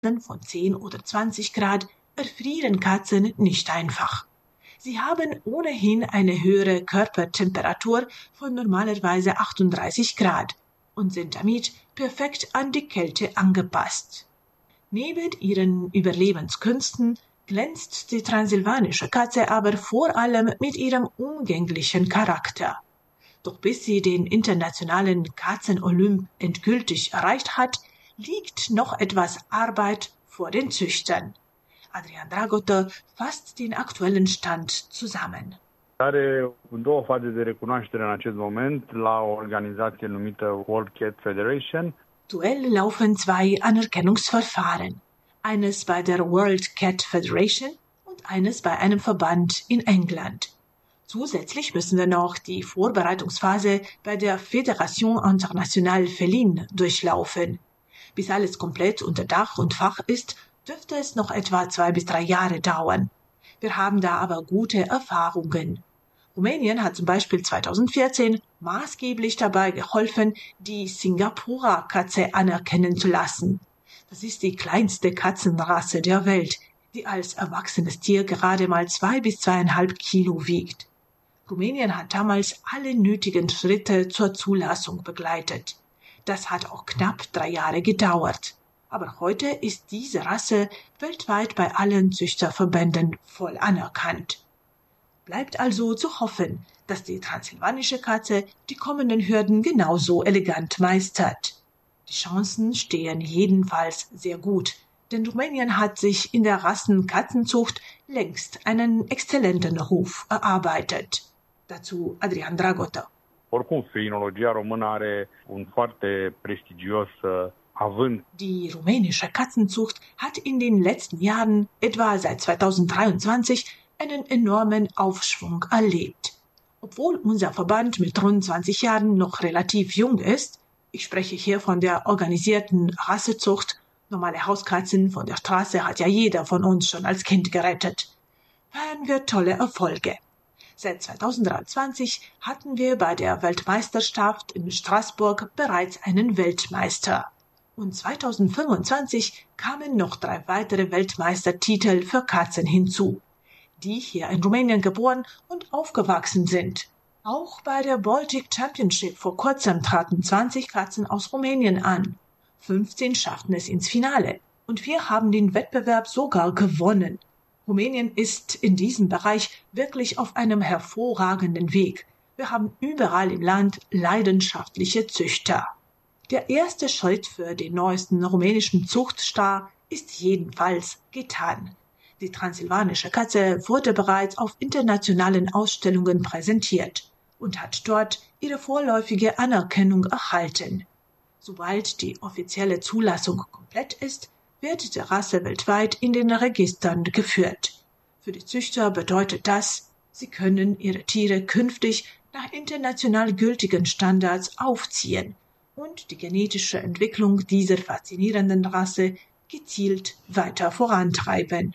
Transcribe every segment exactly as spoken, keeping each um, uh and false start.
von zehn oder zwanzig Grad erfrieren Katzen nicht einfach. Sie haben ohnehin eine höhere Körpertemperatur von normalerweise achtunddreißig Grad und sind damit perfekt an die Kälte angepasst. Neben ihren Überlebenskünsten glänzt die transsilvanische Katze aber vor allem mit ihrem umgänglichen Charakter. Doch bis sie den internationalen Katzenolymp endgültig erreicht hat, liegt noch etwas Arbeit vor den Züchtern. Adrian Dragotă fasst den aktuellen Stand zusammen. Are două faze de recunoaștere în acest moment la o organizație numită World Cat Federation. Aktuell laufen zwei Anerkennungsverfahren. Eines bei der World Cat Federation und eines bei einem Verband in England. Zusätzlich müssen wir noch die Vorbereitungsphase bei der Fédération Internationale Féline durchlaufen. Bis alles komplett unter Dach und Fach ist, dürfte es noch etwa zwei bis drei Jahre dauern. Wir haben da aber gute Erfahrungen. Rumänien hat zum Beispiel zweitausendvierzehn maßgeblich dabei geholfen, die Singapura-Katze anerkennen zu lassen. Das ist die kleinste Katzenrasse der Welt, die als erwachsenes Tier gerade mal zwei bis zweieinhalb Kilo wiegt. Rumänien hat damals alle nötigen Schritte zur Zulassung begleitet. Das hat auch knapp drei Jahre gedauert. Aber heute ist diese Rasse weltweit bei allen Züchterverbänden voll anerkannt. Bleibt also zu hoffen, dass die transsilvanische Katze die kommenden Hürden genauso elegant meistert. Die Chancen stehen jedenfalls sehr gut, denn Rumänien hat sich in der Rassenkatzenzucht längst einen exzellenten Ruf erarbeitet. Dazu Adrian Dragotă. Oricum, felinologia română are un foarte prestigios avânt. Die rumänische Katzenzucht hat in den letzten Jahren, etwa seit zweitausenddreiundzwanzig, einen enormen Aufschwung erlebt. Obwohl unser Verband mit rund zwanzig Jahren noch relativ jung ist, ich spreche hier von der organisierten Rassezucht, normale Hauskatzen von der Straße hat ja jeder von uns schon als Kind gerettet, feiern wir tolle Erfolge. Seit zweitausenddreiundzwanzig hatten wir bei der Weltmeisterschaft in Straßburg bereits einen Weltmeister. Und zweitausendfünfundzwanzig kamen noch drei weitere Weltmeistertitel für Katzen hinzu, die hier in Rumänien geboren und aufgewachsen sind. Auch bei der Baltic Championship vor kurzem traten zwanzig Katzen aus Rumänien an. fünfzehn schafften es ins Finale und wir haben den Wettbewerb sogar gewonnen. Rumänien ist in diesem Bereich wirklich auf einem hervorragenden Weg. Wir haben überall im Land leidenschaftliche Züchter. Der erste Schritt für den neuesten rumänischen Zuchtstar ist jedenfalls getan. Die transsilvanische Katze wurde bereits auf internationalen Ausstellungen präsentiert und hat dort ihre vorläufige Anerkennung erhalten. Sobald die offizielle Zulassung komplett ist, wird die Rasse weltweit in den Registern geführt. Für die Züchter bedeutet das, sie können ihre Tiere künftig nach international gültigen Standards aufziehen und die genetische Entwicklung dieser faszinierenden Rasse gezielt weiter vorantreiben.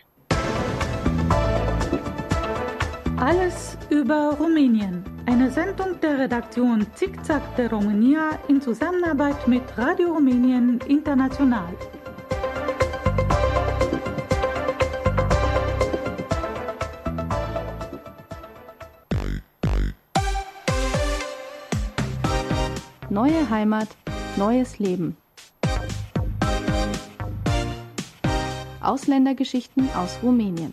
Alles über Rumänien. Eine Sendung der Redaktion Zickzack de România in Zusammenarbeit mit Radio Rumänien International. Neue Heimat, neues Leben. Ausländergeschichten aus Rumänien.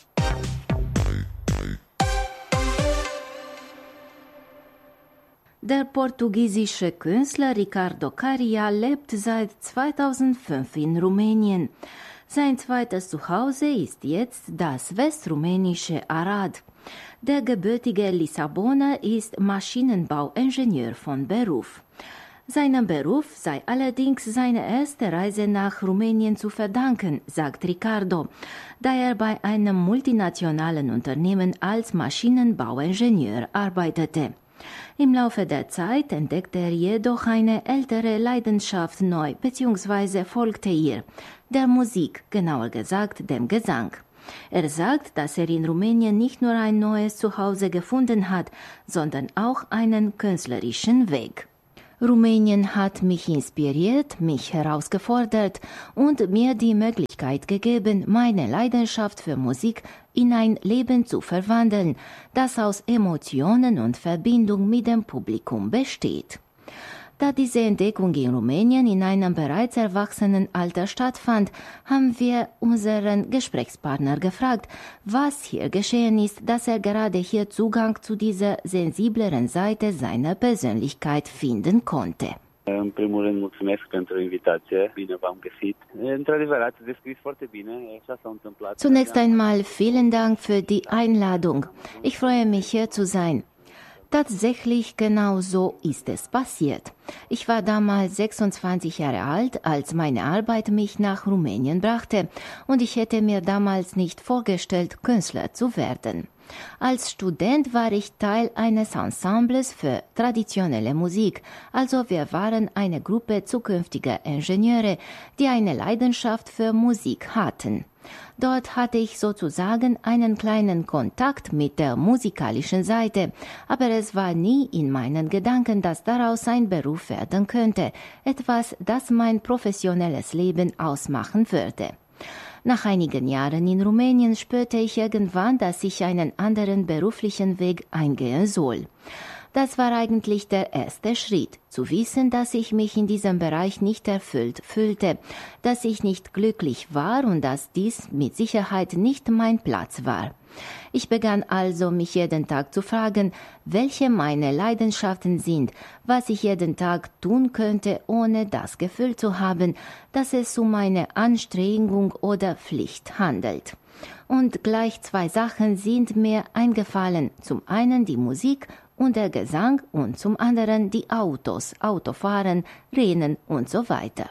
Der portugiesische Künstler Ricardo Caria lebt seit zweitausendfünf in Rumänien. Sein zweites Zuhause ist jetzt das westrumänische Arad. Der gebürtige Lissabonner ist Maschinenbauingenieur von Beruf. Seinem Beruf sei allerdings seine erste Reise nach Rumänien zu verdanken, sagt Ricardo, da er bei einem multinationalen Unternehmen als Maschinenbauingenieur arbeitete. Im Laufe der Zeit entdeckte er jedoch eine ältere Leidenschaft neu bzw. folgte ihr, der Musik, genauer gesagt dem Gesang. Er sagt, dass er in Rumänien nicht nur ein neues Zuhause gefunden hat, sondern auch einen künstlerischen Weg. Rumänien hat mich inspiriert, mich herausgefordert und mir die Möglichkeit gegeben, meine Leidenschaft für Musik in ein Leben zu verwandeln, das aus Emotionen und Verbindung mit dem Publikum besteht. Da diese Entdeckung in Rumänien in einem bereits erwachsenen Alter stattfand, haben wir unseren Gesprächspartner gefragt, was hier geschehen ist, dass er gerade hier Zugang zu dieser sensibleren Seite seiner Persönlichkeit finden konnte. În primul rând, mulțumesc pentru invitație. Bine v-am găsit. Într-adevăr, ați descris foarte bine. Așa s-a întâmplat. Zunächst einmal vielen Dank für die Einladung. Ich freue mich, hier zu sein. Tatsächlich genau so ist es passiert. Ich war damals sechsundzwanzig Jahre alt, als meine Arbeit mich nach Rumänien brachte, und ich hätte mir damals nicht vorgestellt, Künstler zu werden. Als Student war ich Teil eines Ensembles für traditionelle Musik, also wir waren eine Gruppe zukünftiger Ingenieure, die eine Leidenschaft für Musik hatten. Dort hatte ich sozusagen einen kleinen Kontakt mit der musikalischen Seite, aber es war nie in meinen Gedanken, dass daraus ein Beruf werden könnte, etwas, das mein professionelles Leben ausmachen würde. Nach einigen Jahren in Rumänien spürte ich irgendwann, dass ich einen anderen beruflichen Weg eingehen soll. Das war eigentlich der erste Schritt, zu wissen, dass ich mich in diesem Bereich nicht erfüllt fühlte, dass ich nicht glücklich war und dass dies mit Sicherheit nicht mein Platz war. Ich begann also, mich jeden Tag zu fragen, welche meine Leidenschaften sind, was ich jeden Tag tun könnte, ohne das Gefühl zu haben, dass es um eine Anstrengung oder Pflicht handelt. Und gleich zwei Sachen sind mir eingefallen, zum einen die Musik und der Gesang und zum anderen die Autos, Autofahren, Rennen und so weiter.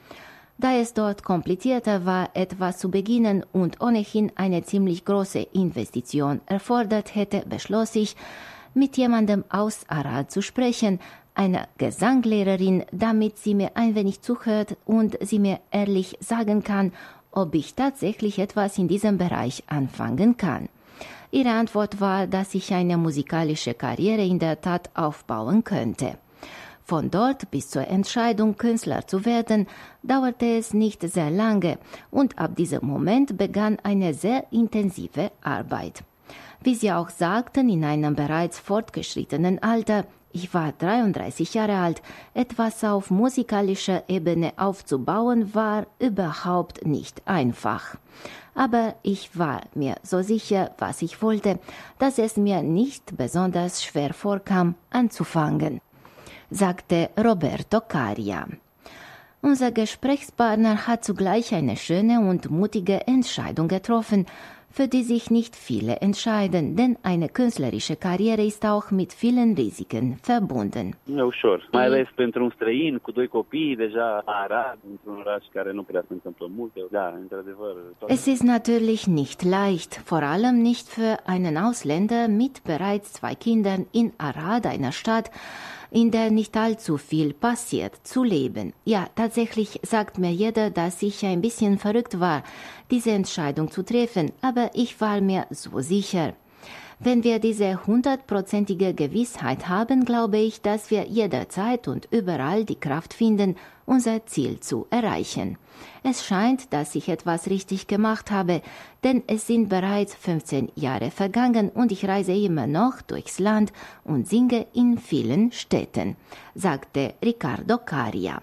Da es dort komplizierter war, etwas zu beginnen und ohnehin eine ziemlich große Investition erfordert hätte, beschloss ich, mit jemandem aus Arad zu sprechen, einer Gesanglehrerin, damit sie mir ein wenig zuhört und sie mir ehrlich sagen kann, ob ich tatsächlich etwas in diesem Bereich anfangen kann. Ihre Antwort war, dass ich eine musikalische Karriere in der Tat aufbauen könnte. Von dort bis zur Entscheidung, Künstler zu werden, dauerte es nicht sehr lange und ab diesem Moment begann eine sehr intensive Arbeit. Wie Sie auch sagten, in einem bereits fortgeschrittenen Alter, ich war dreiunddreißig Jahre alt, etwas auf musikalischer Ebene aufzubauen, war überhaupt nicht einfach. Aber ich war mir so sicher, was ich wollte, dass es mir nicht besonders schwer vorkam, anzufangen, sagte Roberto Caria. Unser Gesprächspartner hat zugleich eine schöne und mutige Entscheidung getroffen, für die sich nicht viele entscheiden, denn eine künstlerische Karriere ist auch mit vielen Risiken verbunden. Nu e ușor, mai ales pentru un străin cu doi copii, deja Arad, într-un oraș care nu prea se întâmplă multe. Da, într-adevăr. Es ist natürlich nicht leicht, vor allem nicht für einen Ausländer mit bereits zwei Kindern in Arad, einer Stadt, in der nicht allzu viel passiert, zu leben. Ja, tatsächlich sagt mir jeder, dass ich ein bisschen verrückt war, diese Entscheidung zu treffen, aber ich war mir so sicher. Wenn wir diese hundertprozentige Gewissheit haben, glaube ich, dass wir jederzeit und überall die Kraft finden, unser Ziel zu erreichen. Es scheint, dass ich etwas richtig gemacht habe, denn es sind bereits fünfzehn Jahre vergangen und ich reise immer noch durchs Land und singe in vielen Städten, sagte Ricardo Caria.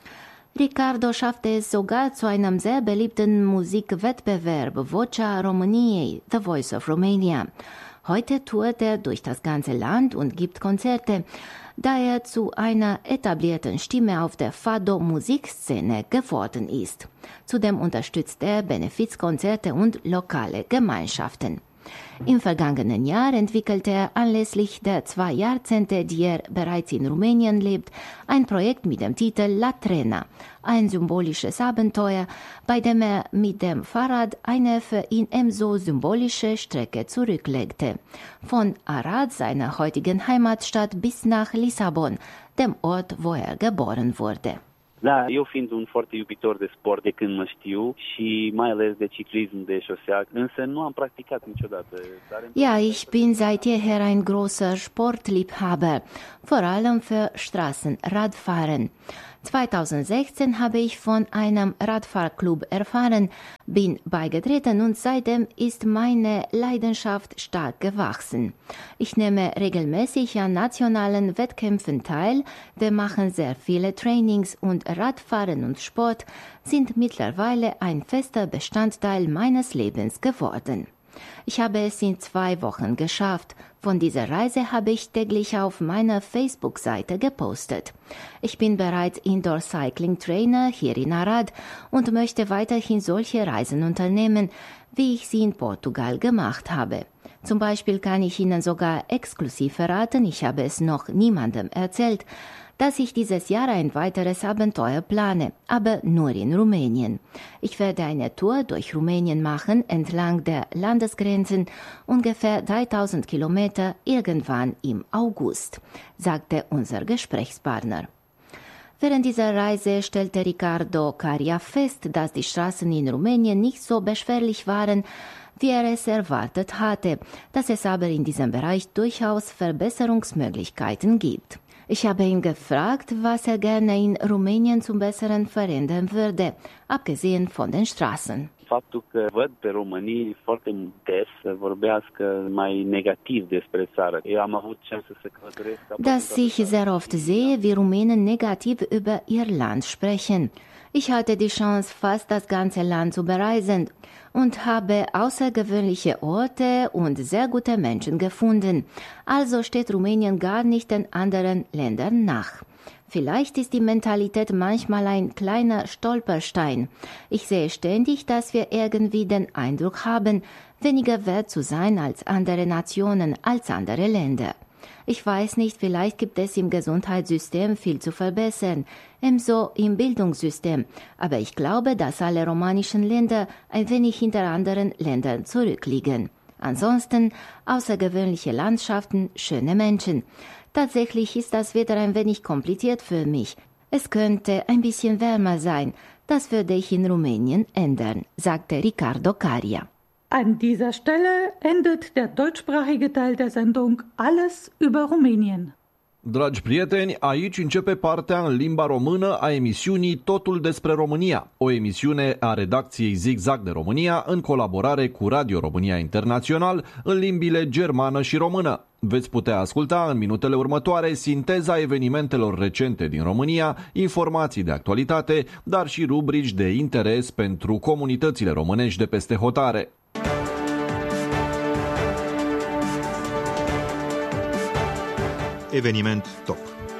Ricardo schaffte es sogar zu einem sehr beliebten Musikwettbewerb, Vocea României, The Voice of Romania. Heute tourt er durch das ganze Land und gibt Konzerte, da er zu einer etablierten Stimme auf der Fado-Musikszene geworden ist. Zudem unterstützt er Benefizkonzerte und lokale Gemeinschaften. Im vergangenen Jahr entwickelte er anlässlich der zwei Jahrzehnte, die er bereits in Rumänien lebt, ein Projekt mit dem Titel La Trena, ein symbolisches Abenteuer, bei dem er mit dem Fahrrad eine für ihn ebenso symbolische Strecke zurücklegte. Von Arad, seiner heutigen Heimatstadt, bis nach Lissabon, dem Ort, wo er geboren wurde. Da, eu fiind un foarte iubitor de sport de când mă știu și mai ales de ciclism de șosea, însă nu am practicat niciodată. Dar... Ja, ich bin seit jeher ein großer Sportliebhaber, vor allem für Straßenradfahren. zweitausendsechzehn habe ich von einem Radfahrclub erfahren, bin beigetreten und seitdem ist meine Leidenschaft stark gewachsen. Ich nehme regelmäßig an nationalen Wettkämpfen teil, wir machen sehr viele Trainings und Radfahren und Sport sind mittlerweile ein fester Bestandteil meines Lebens geworden. Ich habe es in zwei Wochen geschafft. Von dieser Reise habe ich täglich auf meiner Facebook-Seite gepostet. Ich bin bereits Indoor-Cycling-Trainer hier in Arad und möchte weiterhin solche Reisen unternehmen, wie ich sie in Portugal gemacht habe. Zum Beispiel kann ich Ihnen sogar exklusiv verraten, ich habe es noch niemandem erzählt, dass ich dieses Jahr ein weiteres Abenteuer plane, aber nur in Rumänien. Ich werde eine Tour durch Rumänien machen, entlang der Landesgrenzen, ungefähr dreitausend Kilometer irgendwann im August, sagte unser Gesprächspartner. Während dieser Reise stellte Ricardo Caria fest, dass die Straßen in Rumänien nicht so beschwerlich waren, wie er es erwartet hatte, dass es aber in diesem Bereich durchaus Verbesserungsmöglichkeiten gibt. Ich habe ihn gefragt, was er gerne in Rumänien zum Besseren verändern würde, abgesehen von den Straßen. Faptul că văd pe românii foarte des să vorbească mai negativ despre țară. Eu am avut șansa să călătoresc. Dass ich sehr oft sehe, wie Rumänen negativ über ihr Land sprechen. Ich hatte die Chance, fast das ganze Land zu bereisen und habe außergewöhnliche Orte und sehr gute Menschen gefunden. Also steht Rumänien gar nicht den anderen Ländern nach. Vielleicht ist die Mentalität manchmal ein kleiner Stolperstein. Ich sehe ständig, dass wir irgendwie den Eindruck haben, weniger wert zu sein als andere Nationen, als andere Länder. Ich weiß nicht, vielleicht gibt es im Gesundheitssystem viel zu verbessern, ebenso im Bildungssystem, aber ich glaube, dass alle romanischen Länder ein wenig hinter anderen Ländern zurückliegen. Ansonsten außergewöhnliche Landschaften, schöne Menschen. Tatsächlich ist das Wetter ein wenig kompliziert für mich. Es könnte ein bisschen wärmer sein. Das würde ich in Rumänien ändern, sagte Ricardo Caria. An dieser Stelle endet der deutschsprachige Teil der Sendung Alles über Rumänien. Dragi prieteni, aici începe partea în limba română a emisiunii Totul despre România, o emisiune a redacției Zigzag de România în colaborare cu Radio România Internațional în limbile germană și română. Veți putea asculta în minutele următoare sinteza evenimentelor recente din România, informații de actualitate, dar și rubrici de interes pentru comunitățile românești de peste hotare. Eveniment top.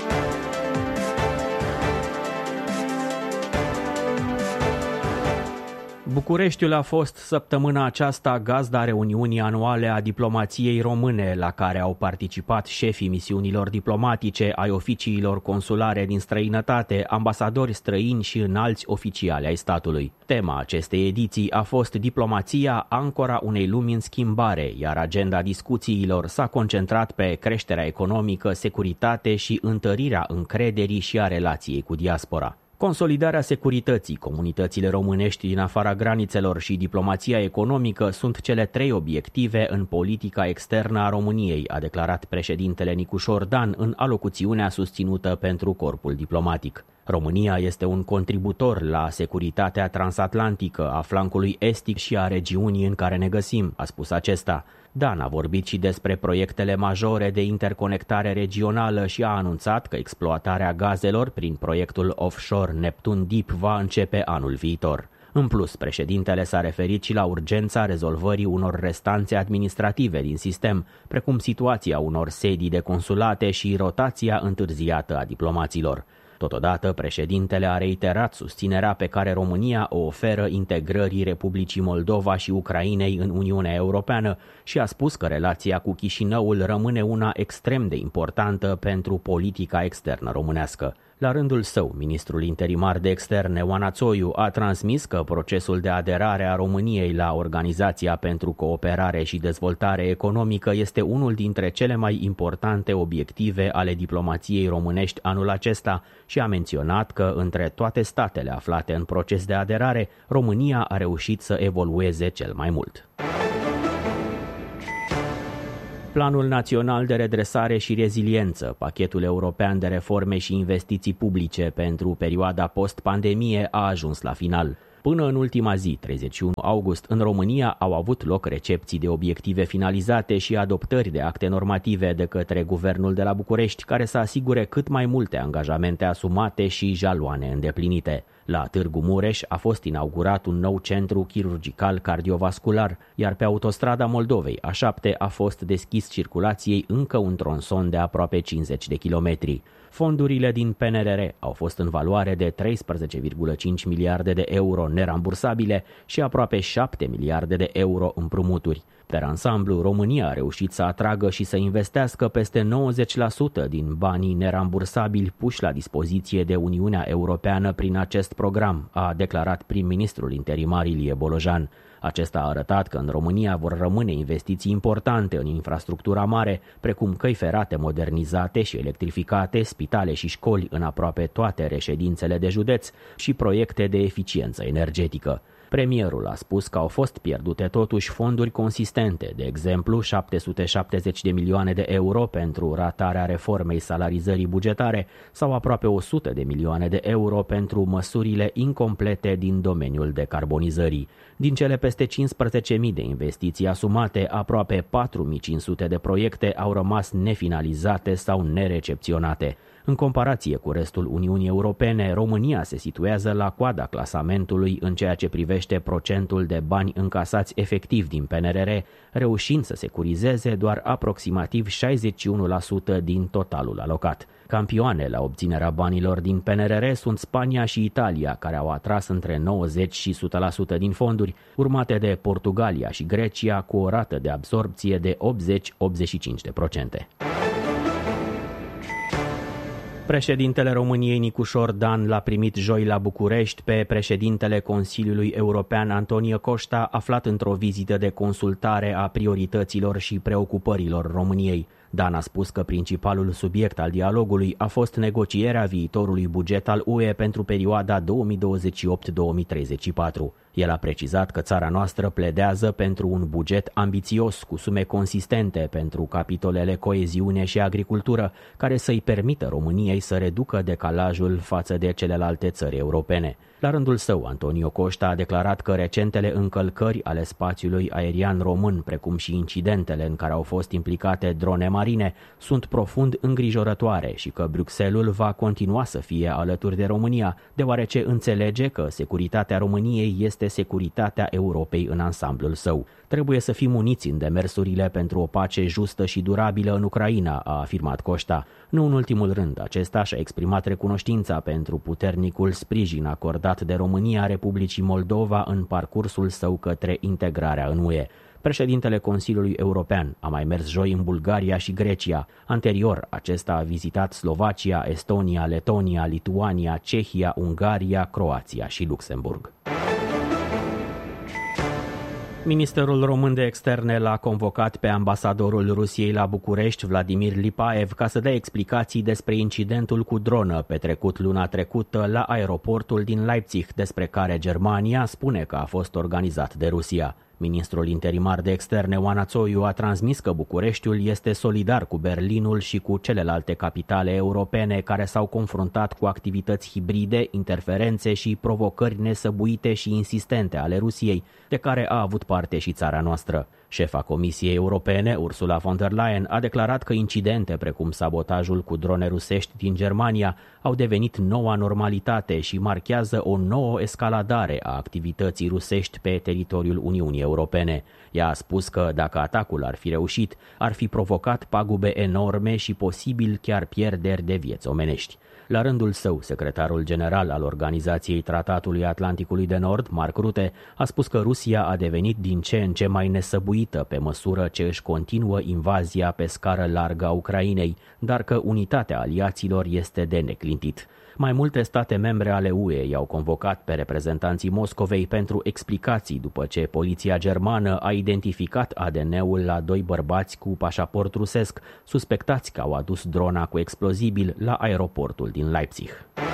Bucureștiul a fost săptămâna aceasta gazda reuniunii anuale a diplomației române, la care au participat șefii misiunilor diplomatice ai oficiilor consulare din străinătate, ambasadori străini și înalți oficiali ai statului. Tema acestei ediții a fost diplomația, ancora unei lumi în schimbare, iar agenda discuțiilor s-a concentrat pe creșterea economică, securitate și întărirea încrederii și a relației cu diaspora. Consolidarea securității, comunitățile românești din afara granițelor și diplomația economică sunt cele trei obiective în politica externă a României, a declarat președintele Nicușor Dan în alocuțiunea susținută pentru corpul diplomatic. România este un contributor la securitatea transatlantică a flancului estic și a regiunii în care ne găsim, a spus acesta. Dan a vorbit și despre proiectele majore de interconectare regională și a anunțat că exploatarea gazelor prin proiectul offshore Neptun Deep va începe anul viitor. În plus, președintele s-a referit și la urgența rezolvării unor restanțe administrative din sistem, precum situația unor sedii de consulate și rotația întârziată a diplomaților. Totodată, președintele a reiterat susținerea pe care România o oferă integrării Republicii Moldova și Ucrainei în Uniunea Europeană și a spus că relația cu Chișinăul rămâne una extrem de importantă pentru politica externă românească. La rândul său, ministrul interimar de externe Oana Țoiu a transmis că procesul de aderare a României la Organizația pentru Cooperare și Dezvoltare Economică este unul dintre cele mai importante obiective ale diplomației românești anul acesta și a menționat că între toate statele aflate în proces de aderare, România a reușit să evolueze cel mai mult. Planul Național de Redresare și Reziliență, pachetul european de reforme și investiții publice pentru perioada post-pandemie, a ajuns la final. Până în ultima zi, treizeci și unu august, în România au avut loc recepții de obiective finalizate și adoptări de acte normative de către Guvernul de la București, care să asigure cât mai multe angajamente asumate și jaloane îndeplinite. La Târgu Mureș a fost inaugurat un nou centru chirurgical cardiovascular, iar pe autostrada Moldovei A șapte a fost deschis circulației încă un tronson de aproape cincizeci de kilometri. Fondurile din P N R R au fost în valoare de treisprezece virgulă cinci miliarde de euro nerambursabile și aproape șapte miliarde de euro împrumuturi. Per ansamblu, România a reușit să atragă și să investească peste nouăzeci la sută din banii nerambursabili puși la dispoziție de Uniunea Europeană prin acest program, a declarat prim-ministrul interimar Ilie Bolojan. Acesta a arătat că în România vor rămâne investiții importante în infrastructura mare, precum căi ferate modernizate și electrificate, spitale și școli în aproape toate reședințele de județ și proiecte de eficiență energetică. Premierul a spus că au fost pierdute totuși fonduri consistente, de exemplu șapte sute șaptezeci de milioane de euro pentru ratarea reformei salarizării bugetare sau aproape o sută de milioane de euro pentru măsurile incomplete din domeniul decarbonizării. Din cele peste cincisprezece mii de investiții asumate, aproape patru mii cinci sute de proiecte au rămas nefinalizate sau nerecepționate. În comparație cu restul Uniunii Europene, România se situează la coada clasamentului în ceea ce privește procentul de bani încasați efectiv din P N R R, reușind să securizeze doar aproximativ șaizeci și unu la sută din totalul alocat. Campioane la obținerea banilor din P N R R sunt Spania și Italia, care au atras între nouăzeci și o sută la sută din fonduri, urmate de Portugalia și Grecia cu o rată de absorbție de optzeci - optzeci și cinci la sută. Președintele României Nicușor Dan l-a primit joi la București pe președintele Consiliului European Antonio Costa, aflat într-o vizită de consultare a priorităților și preocupărilor României. Dan a spus că principalul subiect al dialogului a fost negocierea viitorului buget al U E pentru perioada două mii douăzeci și opt - două mii treizeci și patru. El a precizat că țara noastră pledează pentru un buget ambițios, cu sume consistente pentru capitolele coeziune și agricultură, care să-i permită României să reducă decalajul față de celelalte țări europene. La rândul său, Antonio Costa a declarat că recentele încălcări ale spațiului aerian român, precum și incidentele în care au fost implicate drone marine, sunt profund îngrijorătoare și că Bruxelles va continua să fie alături de România, deoarece înțelege că securitatea României este securitatea Europei în ansamblul său. Trebuie să fim uniți în demersurile pentru o pace justă și durabilă în Ucraina, a afirmat Costa. Nu în ultimul rând, acesta și-a exprimat recunoștința pentru puternicul sprijin acordat de România Republicii Moldova în parcursul său către integrarea în U E. Președintele Consiliului European a mai mers joi în Bulgaria și Grecia. Anterior, acesta a vizitat Slovacia, Estonia, Letonia, Lituania, Cehia, Ungaria, Croația și Luxemburg. Ministerul român de externe l-a convocat pe ambasadorul Rusiei la București, Vladimir Lipaev, ca să dea explicații despre incidentul cu dronă petrecut luna trecută la aeroportul din Leipzig, despre care Germania spune că a fost organizat de Rusia. Ministrul interimar de externe Oana Țoiu a transmis că Bucureștiul este solidar cu Berlinul și cu celelalte capitale europene care s-au confruntat cu activități hibride, interferențe și provocări nesăbuite și insistente ale Rusiei, de care a avut parte și țara noastră. Șefa Comisiei Europene, Ursula von der Leyen, a declarat că incidente precum sabotajul cu drone rusești din Germania au devenit noua normalitate și marchează o nouă escaladare a activității rusești pe teritoriul Uniunii Europene. Ea a spus că dacă atacul ar fi reușit, ar fi provocat pagube enorme și posibil chiar pierderi de vieți omenești. La rândul său, secretarul general al Organizației Tratatului Atlanticului de Nord, Mark Rutte, a spus că Rusia a devenit din ce în ce mai nesăbuită pe măsură ce își continuă invazia pe scară largă a Ucrainei, dar că unitatea aliaților este de neclintit. Mai multe state membre ale U E i-au convocat pe reprezentanții Moscovei pentru explicații după ce poliția germană a identificat A D N-ul la doi bărbați cu pașaport rusesc, suspectați că au adus drona cu explozibil la aeroportul din Leipzig.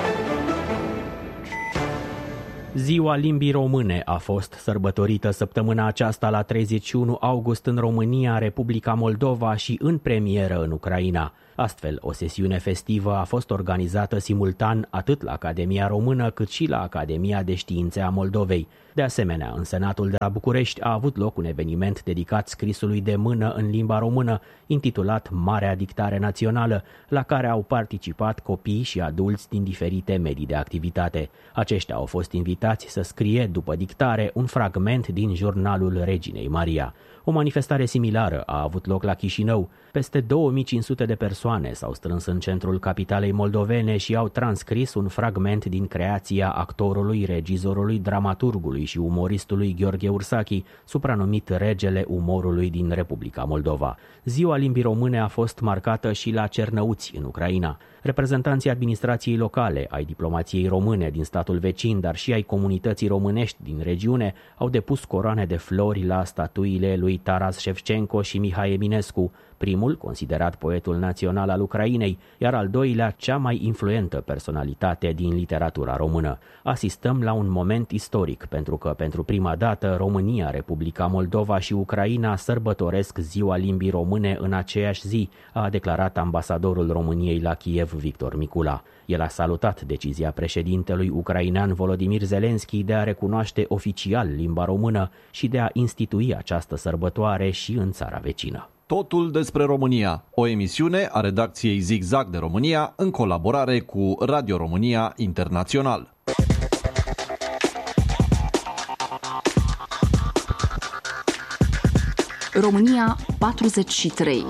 Ziua limbii române a fost sărbătorită săptămâna aceasta la treizeci și unu august în România, Republica Moldova și în premieră în Ucraina. Astfel, o sesiune festivă a fost organizată simultan atât la Academia Română cât și la Academia de Științe a Moldovei. De asemenea, în Senatul de la București a avut loc un eveniment dedicat scrisului de mână în limba română, intitulat Marea Dictare Națională, la care au participat copii și adulți din diferite medii de activitate. Aceștia au fost invitați să scrie după dictare un fragment din jurnalul Reginei Maria. O manifestare similară a avut loc la Chișinău. Peste două mii cinci sute de persoane s-au strâns în centrul capitalei moldovene și au transcris un fragment din creația actorului, regizorului, dramaturgului și umoristului Gheorghe Ursachi, supranumit Regele Umorului din Republica Moldova. Ziua limbii române a fost marcată și la Cernăuți, în Ucraina. Reprezentanții administrației locale, ai diplomației române din statul vecin, dar și ai comunității românești din regiune, au depus coroane de flori la statuile lui Taras Shevchenko și Mihai Eminescu, primul considerat poetul național al Ucrainei, iar al doilea cea mai influentă personalitate din literatura română. Asistăm la un moment istoric, pentru că pentru prima dată România, Republica Moldova și Ucraina sărbătoresc Ziua limbii române în aceeași zi, a declarat ambasadorul României la Kiev, Victor Micula. El a salutat decizia președintelui ucrainean Volodymyr Zelensky de a recunoaște oficial limba română și de a institui această sărbătoare și în țara vecină. Totul despre România, o emisiune a redacției Zigzag de România în colaborare cu Radio România Internațional. România patruzeci și trei.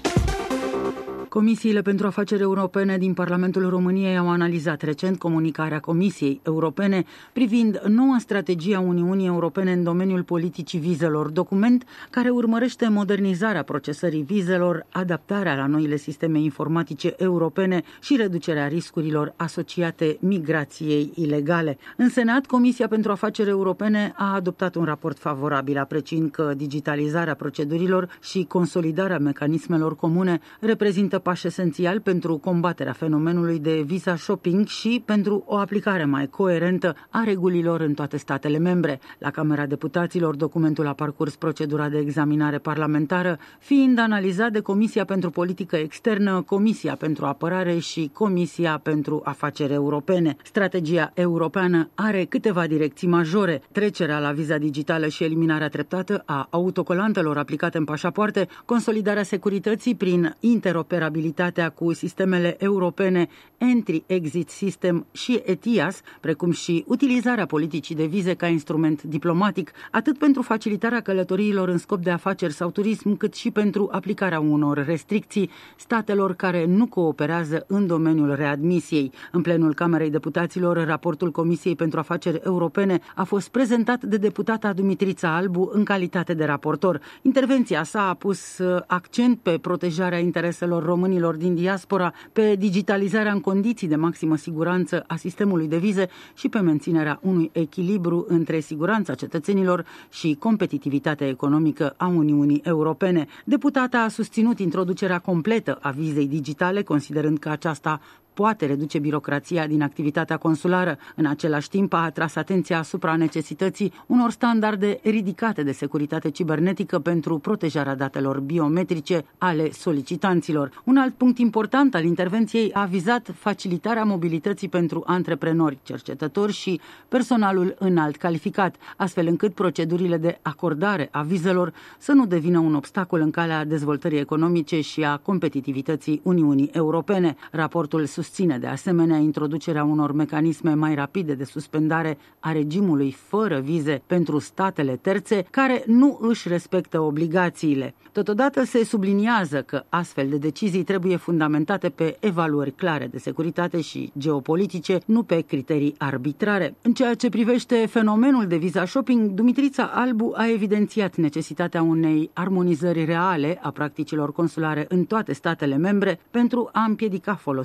Comisiile pentru afaceri europene din Parlamentul României au analizat recent comunicarea Comisiei Europene privind noua strategie a Uniunii Europene în domeniul politicii vizelor, document care urmărește modernizarea procesării vizelor, adaptarea la noile sisteme informatice europene și reducerea riscurilor asociate migrației ilegale. În Senat, Comisia pentru Afaceri Europene a adoptat un raport favorabil, apreciind că digitalizarea procedurilor și consolidarea mecanismelor comune reprezintă pași esențial pentru combaterea fenomenului de visa shopping și pentru o aplicare mai coerentă a regulilor în toate statele membre. La Camera Deputaților, documentul a parcurs procedura de examinare parlamentară, fiind analizat de Comisia pentru Politică Externă, Comisia pentru Apărare și Comisia pentru Afaceri Europene. Strategia europeană are câteva direcții majore: trecerea la viza digitală și eliminarea treptată a autocolantelor aplicate în pașapoarte, consolidarea securității prin interoperabilitate cu sistemele europene Entry-Exit System și E T I A S, precum și utilizarea politicii de vize ca instrument diplomatic, atât pentru facilitarea călătoriilor în scop de afaceri sau turism, cât și pentru aplicarea unor restricții statelor care nu cooperează în domeniul readmisiei. În plenul Camerei Deputaților, raportul Comisiei pentru Afaceri Europene a fost prezentat de deputata Dumitrița Albu în calitate de raportor. Intervenția sa a pus accent pe protejarea intereselor românilor din diaspora, pe digitalizarea în condiții de maximă siguranță a sistemului de vize și pe menținerea unui echilibru între siguranța cetățenilor și competitivitatea economică a Uniunii Europene. Deputata a susținut introducerea completă a vizei digitale, considerând că aceasta poate reduce birocrația din activitatea consulară. În același timp, a atras atenția asupra necesității unor standarde ridicate de securitate cibernetică pentru protejarea datelor biometrice ale solicitanților. Un alt punct important al intervenției a vizat facilitarea mobilității pentru antreprenori, cercetători și personalul înalt calificat, astfel încât procedurile de acordare a vizelor să nu devină un obstacol în calea dezvoltării economice și a competitivității Uniunii Europene. Raportul susține de asemenea introducerea unor mecanisme mai rapide de suspendare a regimului fără vize pentru statele terțe care nu își respectă obligațiile. Totodată se subliniază că astfel de decizii trebuie fundamentate pe evaluări clare de securitate și geopolitice, nu pe criterii arbitrare. În ceea ce privește fenomenul de visa shopping, Dumitrița Albu a evidențiat necesitatea unei armonizări reale a practicilor consulare în toate statele membre pentru a împiedica folosirea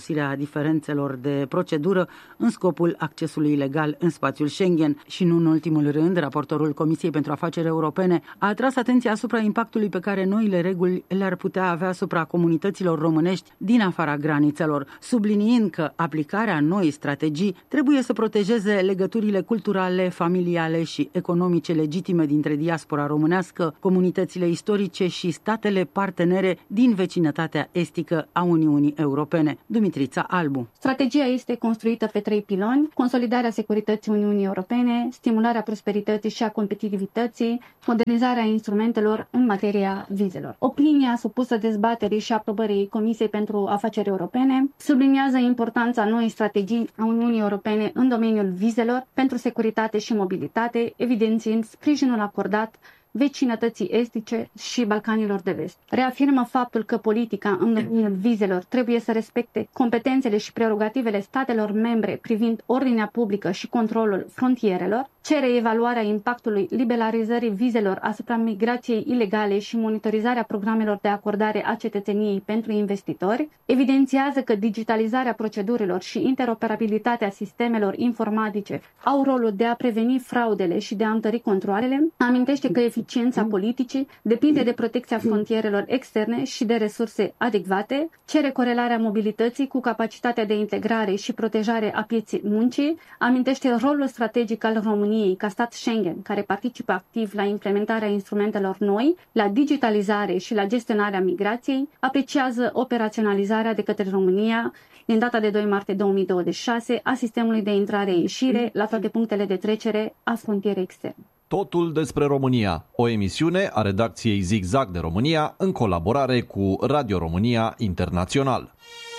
diferențelor de procedură în scopul accesului ilegal în spațiul Schengen. Și nu în ultimul rând, raportorul Comisiei pentru Afaceri Europene a atras atenția asupra impactului pe care noile reguli le-ar putea avea asupra comunităților românești din afara granițelor, subliniind că aplicarea noii strategii trebuie să protejeze legăturile culturale, familiale și economice legitime dintre diaspora românească, comunitățile istorice și statele partenere din vecinătatea estică a Uniunii Europene. Dumitrița Albu. Strategia este construită pe trei piloni: consolidarea securității Uniunii Europene, stimularea prosperității și a competitivității, modernizarea instrumentelor în materia vizelor. Opinia supusă dezbaterii și aprobării Comisiei pentru Afaceri Europene subliniază importanța noii strategii a Uniunii Europene în domeniul vizelor pentru securitate și mobilitate, evidențiind sprijinul acordat vecinătății estice și Balcanilor de Vest. Reafirmă faptul că politica în domeniul vizelor trebuie să respecte competențele și prerogativele statelor membre privind ordinea publică și controlul frontierelor, cere evaluarea impactului liberalizării vizelor asupra migrației ilegale și monitorizarea programelor de acordare a cetățeniei pentru investitori, evidențiază că digitalizarea procedurilor și interoperabilitatea sistemelor informatice au rolul de a preveni fraudele și de a întări controalele, amintește că eficiența politicii depinde de protecția frontierelor externe și de resurse adecvate, cere corelarea mobilității cu capacitatea de integrare și protejare a pieței muncii, amintește rolul strategic al României ca stat Schengen, care participă activ la implementarea instrumentelor noi, la digitalizare și la gestionarea migrației, apreciază operaționalizarea de către România din data de doi martie două mii douăzeci și șase a sistemului de intrare-ieșire la toate punctele de trecere a frontierei externe. Totul despre România, o emisiune a redacției Zigzag de România în colaborare cu Radio România Internațional.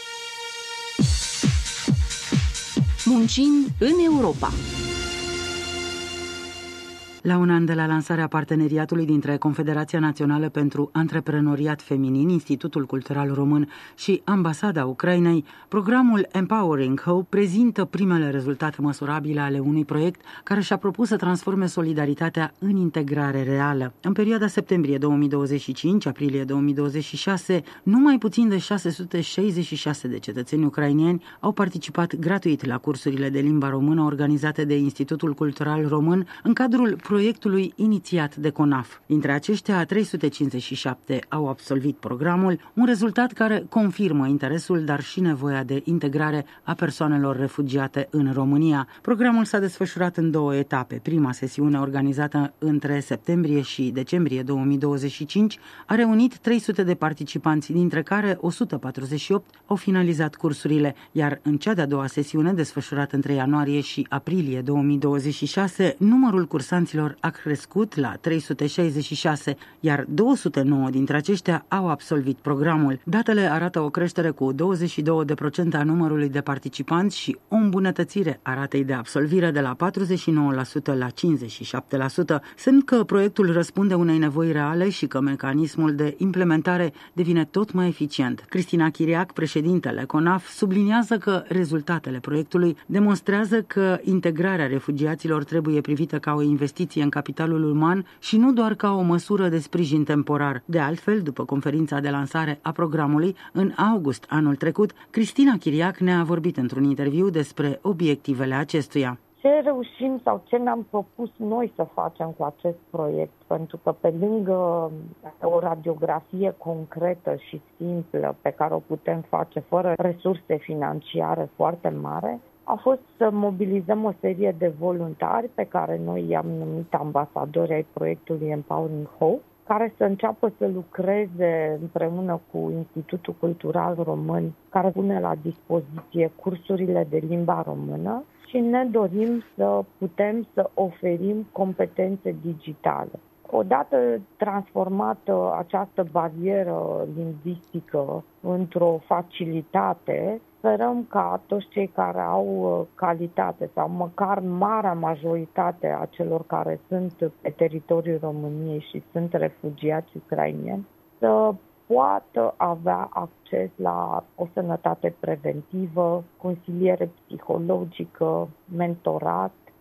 Muncind în Europa. La un an de la lansarea parteneriatului dintre Confederația Națională pentru Antreprenoriat Feminin, Institutul Cultural Român și Ambasada Ucrainei, programul Empowering Hope prezintă primele rezultate măsurabile ale unui proiect care și-a propus să transforme solidaritatea în integrare reală. În perioada septembrie două mii douăzeci și cinci - aprilie două mii douăzeci și șase, numai puțin de șase sute șaizeci și șase de cetățeni ucraineni au participat gratuit la cursurile de limba română organizate de Institutul Cultural Român în cadrul proiectului inițiat de CONAF. Dintre aceștia, trei sute cincizeci și șapte au absolvit programul, un rezultat care confirmă interesul, dar și nevoia de integrare a persoanelor refugiate în România. Programul s-a desfășurat în două etape. Prima sesiune, organizată între septembrie și decembrie două mii douăzeci și cinci, a reunit trei sute de participanți, dintre care o sută patruzeci și opt au finalizat cursurile, iar în cea de-a doua sesiune, desfășurată între ianuarie și aprilie două mii douăzeci și șase, numărul cursanților a crescut la trei sute șaizeci și șase, iar două sute nouă dintre aceștia au absolvit programul. Datele arată o creștere cu douăzeci și doi la sută a numărului de participanți și o îmbunătățire a ratei de absolvire de la patruzeci și nouă la sută la cincizeci și șapte la sută, semn că proiectul răspunde unei nevoi reale și că mecanismul de implementare devine tot mai eficient. Cristina Chiriac, președintele CONAF, subliniază că rezultatele proiectului demonstrează că integrarea refugiaților trebuie privită ca o investiție în capitalul uman și nu doar ca o măsură de sprijin temporar. De altfel, după conferința de lansare a programului, în august anul trecut, Cristina Chiriac ne-a vorbit într-un interviu despre obiectivele acestuia. Ce reușim sau ce ne-am propus noi să facem cu acest proiect? Pentru că pe lângă o radiografie concretă și simplă pe care o putem face fără resurse financiare foarte mari, a fost să mobilizăm o serie de voluntari pe care noi i-am numit ambasadori ai proiectului Empowering Hope, care să înceapă să lucreze împreună cu Institutul Cultural Român, care pune la dispoziție cursurile de limba română, și ne dorim să putem să oferim competențe digitale. Odată transformată această barieră lingvistică într-o facilitate, sperăm ca toți cei care au calitate sau măcar marea majoritate a celor care sunt pe teritoriul României și sunt refugiați ucraineni să poată avea acces la o sănătate preventivă, consiliere psihologică, mentorat,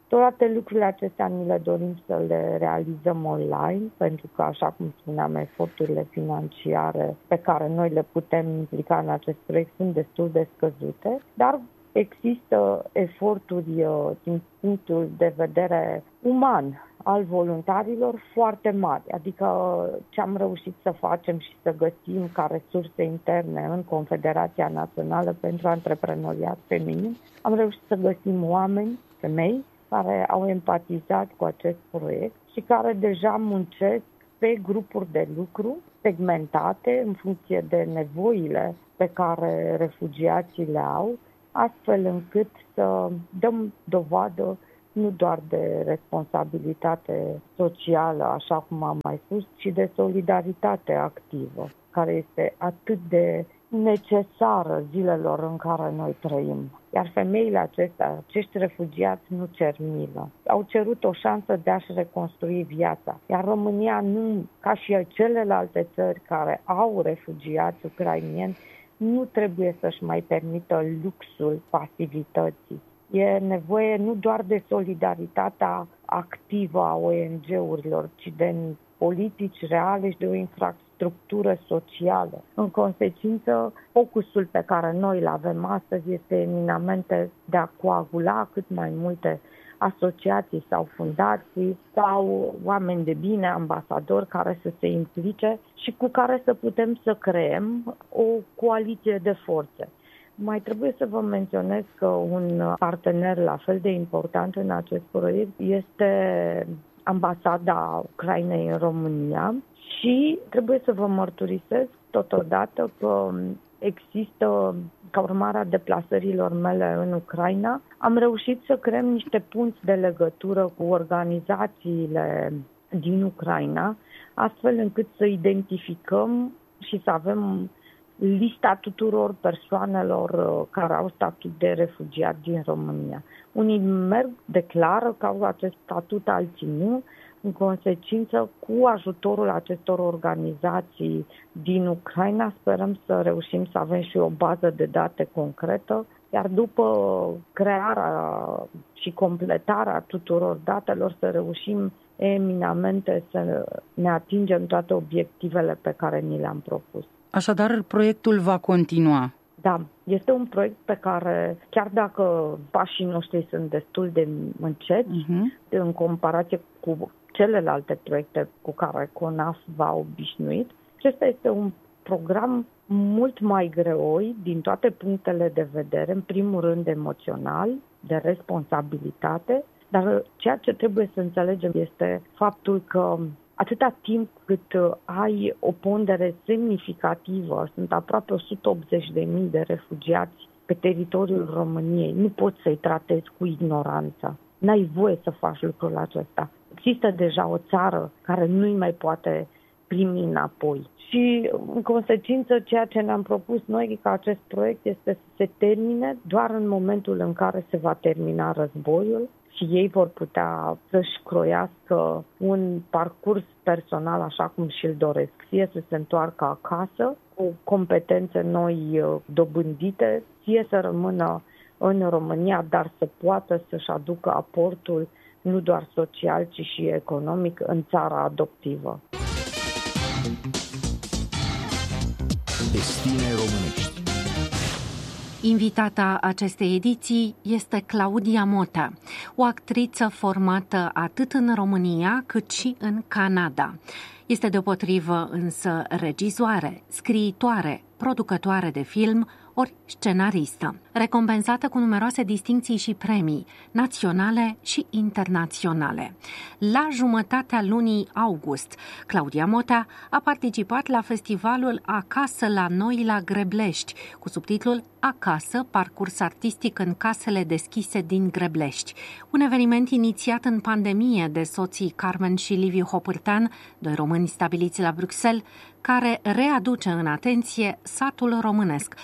Toate lucrurile acestea ni le dorim să le realizăm online, pentru că, așa cum spuneam, eforturile financiare pe care noi le putem implica în acest proiect sunt destul de scăzute, dar există eforturi din punctul de vedere uman al voluntarilor foarte mari, adică ce am reușit să facem și să găsim ca resurse interne în Confederația Națională pentru Antreprenoriat Feminin, am reușit să găsim oameni, femei, care au empatizat cu acest proiect și care deja muncesc pe grupuri de lucru segmentate în funcție de nevoile pe care refugiații le au, astfel încât să dăm dovadă nu doar de responsabilitate socială, așa cum am mai spus, ci de solidaritate activă, care este atât de necesară zilelor în care noi trăim. Iar femeile acestea, acești refugiați, nu cer milă. Au cerut o șansă de a-și reconstrui viața. Iar România, nu, ca și celelalte țări care au refugiați ucrainieni, nu trebuie să-și mai permită luxul pasivității. E nevoie nu doar de solidaritatea activă a O N G-urilor, ci de politici reale și de o infrastructură socială. În consecință, focusul pe care noi îl avem astăzi este eminamente de a coagula cât mai multe asociații sau fundații sau oameni de bine, ambasadori care să se implice și cu care să putem să creăm o coaliție de forțe. Mai trebuie să vă menționez că un partener la fel de important în acest proiect este Ambasada Ucrainei în România și trebuie să vă mărturisesc totodată că există, ca urmare a deplasărilor mele în Ucraina, am reușit să creăm niște punți de legătură cu organizațiile din Ucraina, astfel încât să identificăm și să avem lista tuturor persoanelor care au statut de refugiat din România. Unii merg, declară că au acest statut, alții nu. În consecință, cu ajutorul acestor organizații din Ucraina, sperăm să reușim să avem și o bază de date concretă, iar după crearea și completarea tuturor datelor să reușim eminamente să ne atingem toate obiectivele pe care ni le-am propus. Așadar, proiectul va continua. Da, este un proiect pe care, chiar dacă pașii noștri sunt destul de încet, uh-huh. în comparație cu celelalte proiecte cu care CONAF v-a obișnuit, acesta este un program mult mai greoi din toate punctele de vedere, în primul rând emoțional, de responsabilitate, dar ceea ce trebuie să înțelegem este faptul că atâta timp cât ai o pondere semnificativă, sunt aproape o sută optzeci de mii de refugiați pe teritoriul României, nu poți să-i tratezi cu ignoranță. N-ai voie să faci lucrul acesta. Există deja o țară care nu-i mai poate primi înapoi. Și, în consecință, ceea ce ne-am propus noi ca acest proiect este să se termine doar în momentul în care se va termina războiul și ei vor putea să-și croiască un parcurs personal așa cum și-l doresc. Fie să se întoarcă acasă cu competențe noi dobândite, fie să rămână în România, dar să poată să-și aducă aportul nu doar social, ci și economic în țara adoptivă. Destine românești. Invitata acestei ediții este Claudia Mota, o actriță formată atât în România cât și în Canada. Este deopotrivă însă regizoare, scriitoare, producătoare de film, ori scenaristă, recompensată cu numeroase distincții și premii naționale și internaționale. La jumătatea lunii august, Claudia Mota a participat la festivalul Acasă la noi la Greblești, cu subtitlul Acasă, parcurs artistic în casele deschise din Greblești, un eveniment inițiat în pandemie de soții Carmen și Liviu Hopârtean, doi români stabiliți la Bruxelles, care readuce în atenție satul românesc cu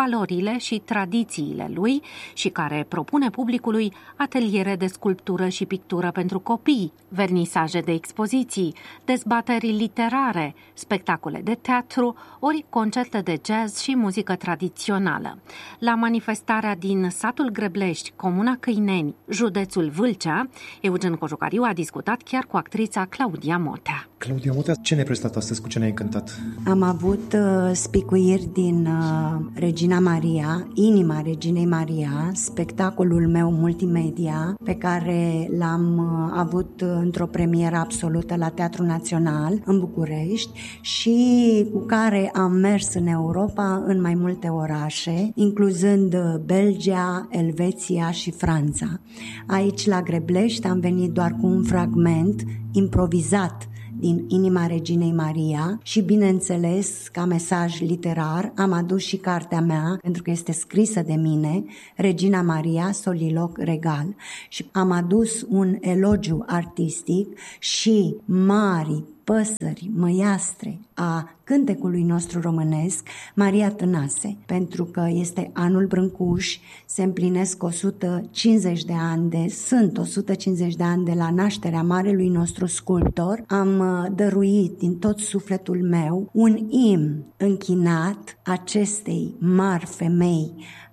valorile și tradițiile lui și care propune publicului ateliere de sculptură și pictură pentru copii, vernisaje de expoziții, dezbateri literare, spectacole de teatru, ori concerte de jazz și muzică tradițională. La manifestarea din satul Greblești, comuna Câineni, județul Vâlcea, Eugen Cojucariu a discutat chiar cu actrița Claudia Motea. Claudia Motea, ce ne-ai prezentat astăzi? Cu ce ne-ai încântat? Am avut uh, spicuiri din uh, Regina Maria, Inima Reginei Maria, spectacolul meu multimedia, pe care l-am uh, avut uh, într-o premieră absolută la Teatrul Național în București și cu care am mers în Europa în mai multe orașe, incluzând uh, Belgia, Elveția și Franța. Aici la Greblești am venit doar cu un fragment improvizat din Inima Reginei Maria și, bineînțeles, ca mesaj literar, am adus și cartea mea, pentru că este scrisă de mine, Regina Maria, soliloc regal. Și am adus un elogiu artistic și mari păsări măiastre a cântecului nostru românesc, Maria Tănase, pentru că este anul Brâncuș, se împlinesc o sută cincizeci de ani de, sunt o sută cincizeci de ani de la nașterea marelui nostru sculptor. Am dăruit din tot sufletul meu un imn închinat acestei mari femei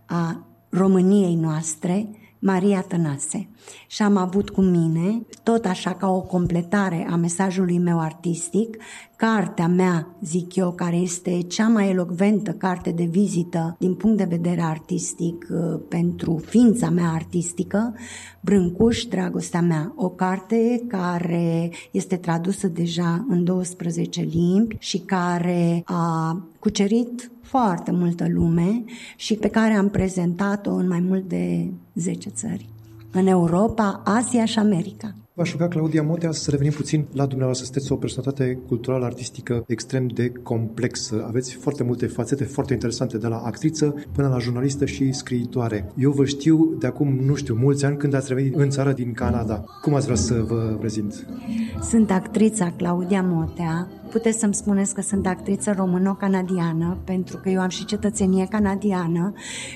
a României noastre, Maria Tănase. Și am avut cu mine, tot așa ca o completare a mesajului meu artistic, cartea mea, zic eu, care este cea mai elocventă carte de vizită din punct de vedere artistic pentru ființa mea artistică, Brâncuș, dragostea mea, o carte care este tradusă deja în douăsprezece limbi și care a cucerit foarte multă lume și pe care am prezentat-o în mai mult de zece țări. În Europa, Asia și America. V-aș ruga, Claudia Motea, să revenim puțin la dumneavoastră. Sunteți o personalitate culturală, artistică extrem de complexă. Aveți foarte multe fațete foarte interesante, de la actriță până la jurnalistă și scriitoare. Eu vă știu de acum, nu știu, mulți ani când ați revenit în țară din Canada. Cum ați vrea să vă prezint? Sunt actrița Claudia Motea. Puteți să-mi spuneți că sunt actriță româno-canadiană, pentru că eu am și cetățenie canadiană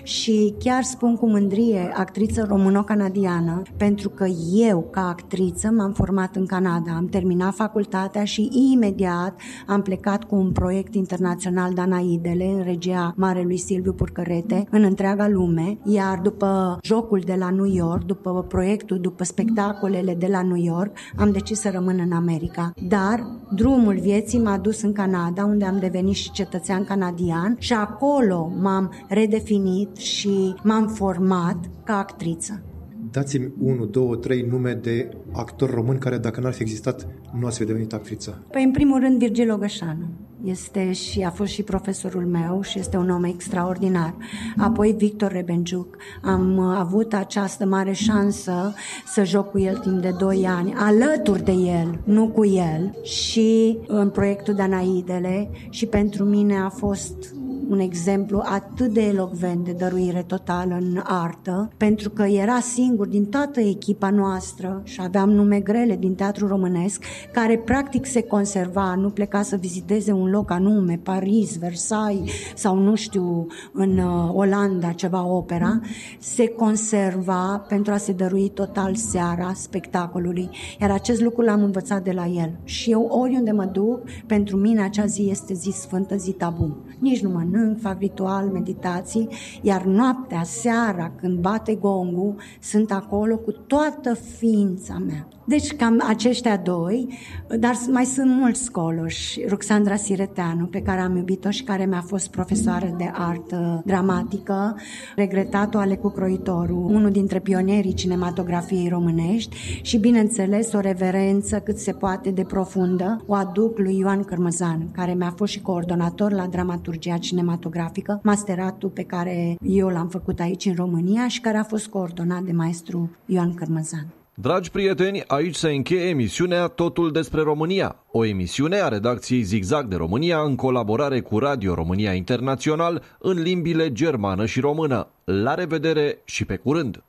și chiar spun cu mândrie actriță româno-canadiană, pentru că eu, ca actriță, m-am format în Canada, am terminat facultatea și imediat am plecat cu un proiect internațional Danaidele în regia marelui Silviu Purcărete în întreaga lume, iar după jocul de la New York, după proiectul, după spectacolele de la New York, am decis să rămân în America. Dar drumul vieții m-a dus în Canada, unde am devenit și cetățean canadian și acolo m-am redefinit și m-am format ca actriță. Dați-mi unu, două, trei nume de actori români care, dacă n-ar fi existat, nu ați fi devenit actriță. Păi, în primul rând, Virgil Ogășanu. Este și a fost și profesorul meu și este un om extraordinar. Apoi Victor Rebenciuc. Am avut această mare șansă să joc cu el timp de doi ani, alături de el, nu cu el, și în proiectul Danaidele, și pentru mine a fost un exemplu atât de elocvent de dăruire totală în artă, pentru că era singur din toată echipa noastră și aveam nume grele din teatru românesc, care practic se conserva, nu pleca să viziteze un loc anume, Paris, Versailles sau nu știu, în uh, Olanda, ceva opera, se conserva pentru a se dărui total seara spectacolului, iar acest lucru l-am învățat de la el. Și eu oriunde mă duc, pentru mine acea zi este zi sfântă, zi tabu. Nici nu mănânc, fac ritual, meditații, iar noaptea, seara, când bate gongul, sunt acolo cu toată ființa mea. Deci cam aceștia doi, dar mai sunt mulți scoloși. Ruxandra Sireteanu, pe care am iubit-o și care mi-a fost profesoară de artă dramatică, regretatul Alecu Croitoru, unul dintre pionierii cinematografiei românești și, bineînțeles, o reverență cât se poate de profundă o aduc lui Ioan Cărmăzan, care mi-a fost și coordonator la dramaturgia cinematografică, masteratul pe care eu l-am făcut aici în România și care a fost coordonat de maestru Ioan Cărmăzan. Dragi prieteni, aici se încheie emisiunea Totul despre România, o emisiune a redacției Zigzag de România în colaborare cu Radio România Internațional în limbile germană și română. La revedere și pe curând!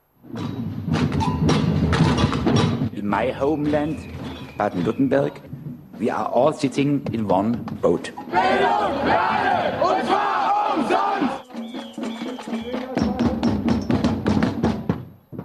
In my homeland, Baden-Württemberg, we are all sitting in one boat. Bildung, Lerne, und zwar umsonst!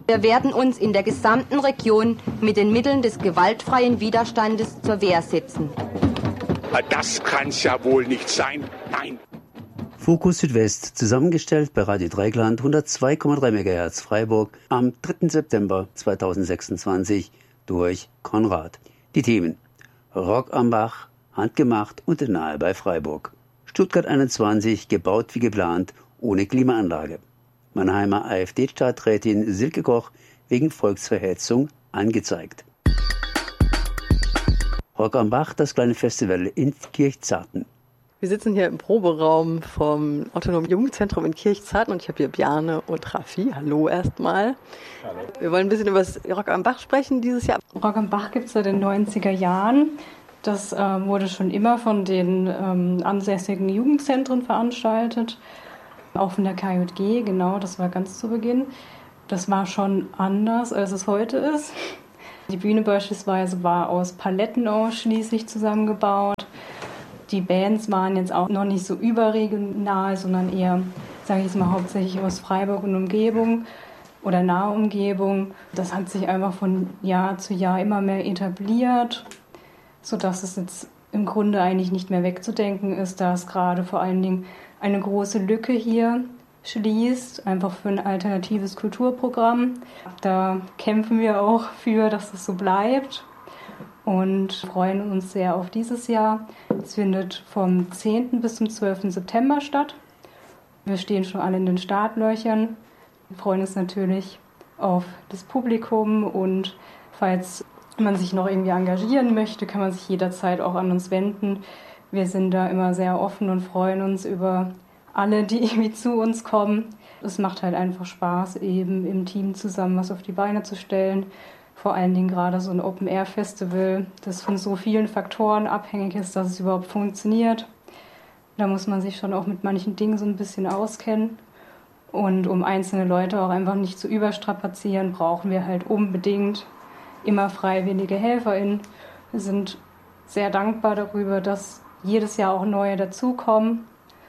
Wir werden uns in der gesamten Region mit den Mitteln des gewaltfreien Widerstandes zur Wehr setzen. Das kann's ja wohl nicht sein. Nein. Fokus Südwest, zusammengestellt bei Radio Dreieckland hundertzwei Komma drei Megahertz Freiburg am dritten September zweitausendsechsundzwanzig durch Konrad. Die Themen: Rock am Bach, handgemacht und nahe bei Freiburg. Stuttgart einundzwanzig, gebaut wie geplant, ohne Klimaanlage. Mannheimer AfD-Stadträtin Silke Koch wegen Volksverhetzung angezeigt. Rock am Bach, das kleine Festival in Kirchzarten. Wir sitzen hier im Proberaum vom Autonomen Jugendzentrum in Kirchzarten und ich habe hier Bjarne und Raffi. Hallo erstmal. Hallo. Wir wollen ein bisschen über das Rock am Bach sprechen dieses Jahr. Rock am Bach gibt es seit den neunziger Jahren. Das äh, wurde schon immer von den ähm, ansässigen Jugendzentren veranstaltet. Auch von der K J G, genau, das war ganz zu Beginn. Das war schon anders, als es heute ist. Die Bühne beispielsweise war aus Paletten ausschließlich zusammengebaut. Die Bands waren jetzt auch noch nicht so überregional, sondern eher, sage ich jetzt mal, hauptsächlich aus Freiburg und Umgebung oder nahe Umgebung. Das hat sich einfach von Jahr zu Jahr immer mehr etabliert, sodass es jetzt im Grunde eigentlich nicht mehr wegzudenken ist, da es gerade vor allen Dingen eine große Lücke hier schließt, einfach für ein alternatives Kulturprogramm. Da kämpfen wir auch für, dass es so bleibt. Und freuen uns sehr auf dieses Jahr. Es findet vom zehnten bis zum zwölften September statt. Wir stehen schon alle in den Startlöchern. Wir freuen uns natürlich auf das Publikum und falls man sich noch irgendwie engagieren möchte, kann man sich jederzeit auch an uns wenden. Wir sind da immer sehr offen und freuen uns über alle, die irgendwie zu uns kommen. Es macht halt einfach Spaß, eben im Team zusammen was auf die Beine zu stellen. Vor allen Dingen gerade so ein Open-Air-Festival, das von so vielen Faktoren abhängig ist, dass es überhaupt funktioniert. Da muss man sich schon auch mit manchen Dingen so ein bisschen auskennen. Und um einzelne Leute auch einfach nicht zu überstrapazieren, brauchen wir halt unbedingt immer freiwillige HelferInnen. Wir sind sehr dankbar darüber, dass jedes Jahr auch neue dazukommen.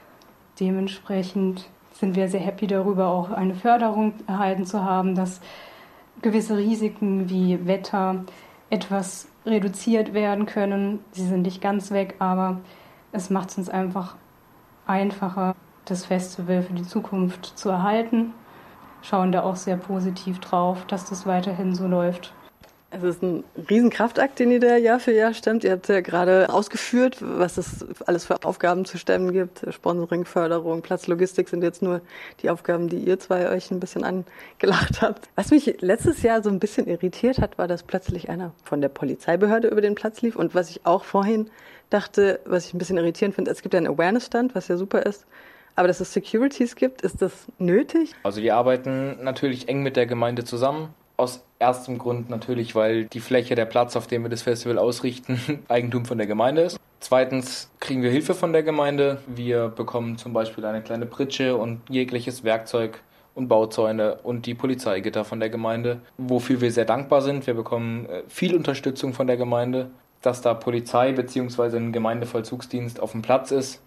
Dementsprechend sind wir sehr happy darüber, auch eine Förderung erhalten zu haben, dass gewisse Risiken wie Wetter etwas reduziert werden können. Sie sind nicht ganz weg, aber es macht es uns einfach einfacher, das Festival für die Zukunft zu erhalten. Schauen da auch sehr positiv drauf, dass das weiterhin so läuft. Es ist ein Riesenkraftakt, den ihr da Jahr für Jahr stemmt. Ihr habt ja gerade ausgeführt, was es alles für Aufgaben zu stemmen gibt. Sponsoring, Förderung, Platzlogistik sind jetzt nur die Aufgaben, die ihr zwei euch ein bisschen angelacht habt. Was mich letztes Jahr so ein bisschen irritiert hat, war, dass plötzlich einer von der Polizeibehörde über den Platz lief. Und was ich auch vorhin dachte, was ich ein bisschen irritierend finde, es gibt ja einen Awareness-Stand, was ja super ist. Aber dass es Securities gibt, ist das nötig? Also wir arbeiten natürlich eng mit der Gemeinde zusammen. Aus erstem Grund natürlich, weil die Fläche, der Platz, auf dem wir das Festival ausrichten, Eigentum von der Gemeinde ist. Zweitens kriegen wir Hilfe von der Gemeinde. Wir bekommen zum Beispiel eine kleine Pritsche und jegliches Werkzeug und Bauzäune und die Polizeigitter von der Gemeinde, wofür wir sehr dankbar sind. Wir bekommen viel Unterstützung von der Gemeinde. Dass da Polizei bzw. ein Gemeindevollzugsdienst auf dem Platz ist,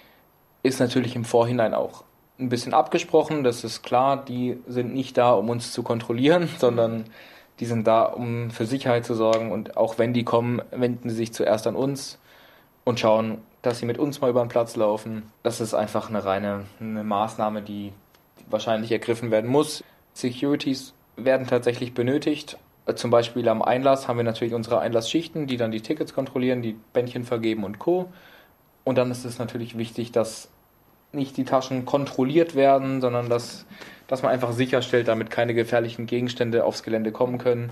ist natürlich im Vorhinein auch ein bisschen abgesprochen, das ist klar, die sind nicht da, um uns zu kontrollieren, sondern die sind da, um für Sicherheit zu sorgen und auch wenn die kommen, wenden sie sich zuerst an uns und schauen, dass sie mit uns mal über den Platz laufen. Das ist einfach eine reine eine Maßnahme, die wahrscheinlich ergriffen werden muss. Securities werden tatsächlich benötigt. Zum Beispiel am Einlass haben wir natürlich unsere Einlassschichten, die dann die Tickets kontrollieren, die Bändchen vergeben und Co. Und dann ist es natürlich wichtig, dass nicht die Taschen kontrolliert werden, sondern dass, dass man einfach sicherstellt, damit keine gefährlichen Gegenstände aufs Gelände kommen können.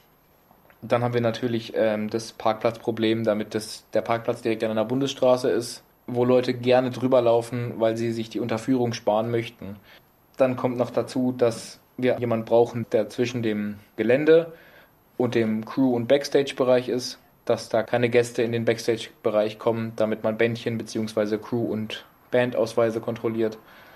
Dann haben wir natürlich ähm, das Parkplatzproblem, damit das, der Parkplatz direkt an einer Bundesstraße ist, wo Leute gerne drüber laufen, weil sie sich die Unterführung sparen möchten. Dann kommt noch dazu, dass wir jemanden brauchen, der zwischen dem Gelände und dem Crew- und Backstage-Bereich ist, dass da keine Gäste in den Backstage-Bereich kommen, damit man Bändchen bzw. Crew- und Bandausweise kontrolliert.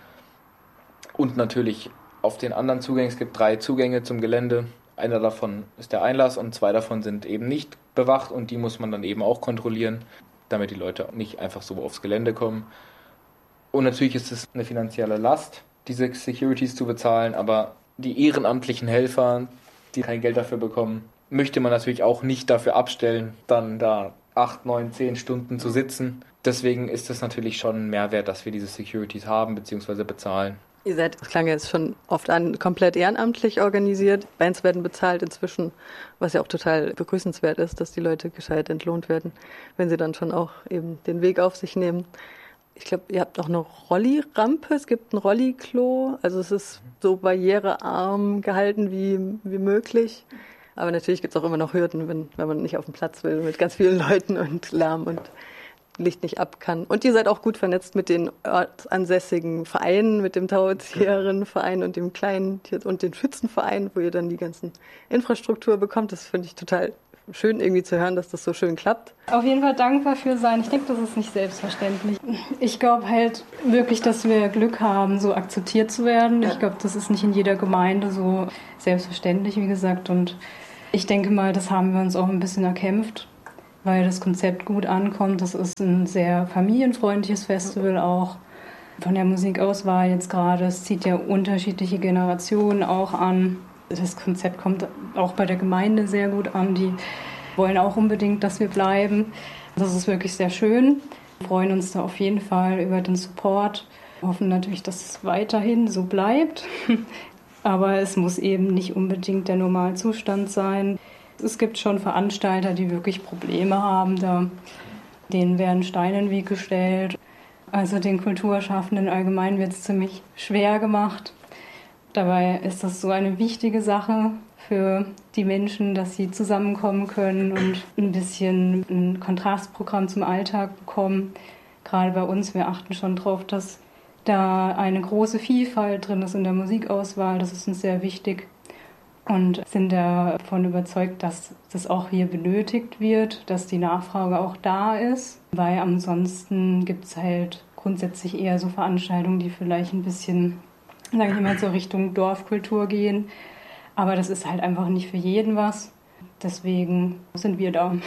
Und natürlich auf den anderen Zugängen, es gibt drei Zugänge zum Gelände. Einer davon ist der Einlass und zwei davon sind eben nicht bewacht und die muss man dann eben auch kontrollieren, damit die Leute nicht einfach so aufs Gelände kommen. Und natürlich ist es eine finanzielle Last, diese Securities zu bezahlen, aber die ehrenamtlichen Helfer, die kein Geld dafür bekommen, möchte man natürlich auch nicht dafür abstellen, dann da acht, neun, zehn Stunden zu sitzen. Deswegen ist es natürlich schon ein Mehrwert, dass wir diese Securities haben bzw. bezahlen. Ihr seid, das klang jetzt schon oft an, komplett ehrenamtlich organisiert. Bands werden bezahlt inzwischen, was ja auch total begrüßenswert ist, dass die Leute gescheit entlohnt werden, wenn sie dann schon auch eben den Weg auf sich nehmen. Ich glaube, ihr habt auch eine Rolli-Rampe, es gibt ein Rolli-Klo, also es ist so barrierearm gehalten wie, wie möglich. Aber natürlich gibt es auch immer noch Hürden, wenn, wenn man nicht auf den Platz will mit ganz vielen Leuten und Lärm und Licht nicht ab kann. Und ihr seid auch gut vernetzt mit den ortsansässigen Vereinen, mit dem Tauerzieherinnenverein und dem kleinen und den Schützenverein, wo ihr dann die ganzen Infrastruktur bekommt. Das finde ich total schön irgendwie zu hören, dass das so schön klappt. Auf jeden Fall dankbar für sein. Ich denke, das ist nicht selbstverständlich. Ich glaube halt wirklich, dass wir Glück haben, so akzeptiert zu werden. Ich glaube, das ist nicht in jeder Gemeinde so selbstverständlich, wie gesagt. Und ich denke mal, das haben wir uns auch ein bisschen erkämpft, weil das Konzept gut ankommt. Das ist ein sehr familienfreundliches Festival auch. Von der Musikauswahl jetzt gerade. Es zieht ja unterschiedliche Generationen auch an. Das Konzept kommt auch bei der Gemeinde sehr gut an. Die wollen auch unbedingt, dass wir bleiben. Das ist wirklich sehr schön. Wir freuen uns da auf jeden Fall über den Support. Wir hoffen natürlich, dass es weiterhin so bleibt. Aber es muss eben nicht unbedingt der Normalzustand sein. Es gibt schon Veranstalter, die wirklich Probleme haben. Da, denen werden Steine in den Weg gestellt. Also den Kulturschaffenden allgemein wird es ziemlich schwer gemacht. Dabei ist das so eine wichtige Sache für die Menschen, dass sie zusammenkommen können und ein bisschen ein Kontrastprogramm zum Alltag bekommen. Gerade bei uns, wir achten schon drauf, dass da eine große Vielfalt drin ist in der Musikauswahl. Das ist uns sehr wichtig. Und sind davon überzeugt, dass das auch hier benötigt wird, dass die Nachfrage auch da ist. Weil ansonsten gibt es halt grundsätzlich eher so Veranstaltungen, die vielleicht ein bisschen, sage ich mal, so Richtung Dorfkultur gehen. Aber das ist halt einfach nicht für jeden was. Deswegen sind wir da.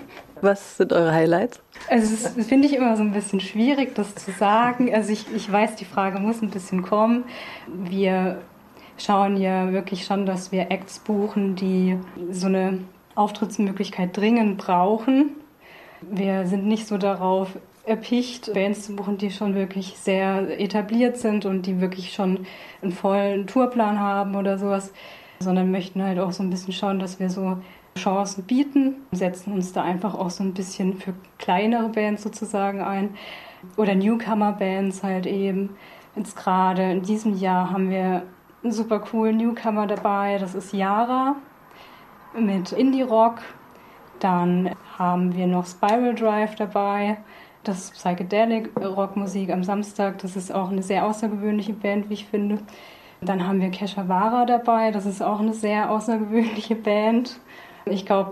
Was sind eure Highlights? Also das finde ich immer so ein bisschen schwierig, das zu sagen. Also ich, ich weiß, die Frage muss ein bisschen kommen. Wir schauen ja wirklich schon, dass wir Acts buchen, die so eine Auftrittsmöglichkeit dringend brauchen. Wir sind nicht so darauf erpicht, Bands zu buchen, die schon wirklich sehr etabliert sind und die wirklich schon einen vollen Tourplan haben oder sowas, sondern möchten halt auch so ein bisschen schauen, dass wir so Chancen bieten, setzen uns da einfach auch so ein bisschen für kleinere Bands sozusagen ein oder Newcomer-Bands halt eben. Jetzt gerade in diesem Jahr haben wir einen super coolen Newcomer dabei, das ist Yara mit Indie-Rock. Dann haben wir noch Spiral Drive dabei, das ist Psychedelic-Rockmusik am Samstag. Das ist auch eine sehr außergewöhnliche Band, wie ich finde. Dann haben wir Keshavara dabei, das ist auch eine sehr außergewöhnliche Band. Ich glaube,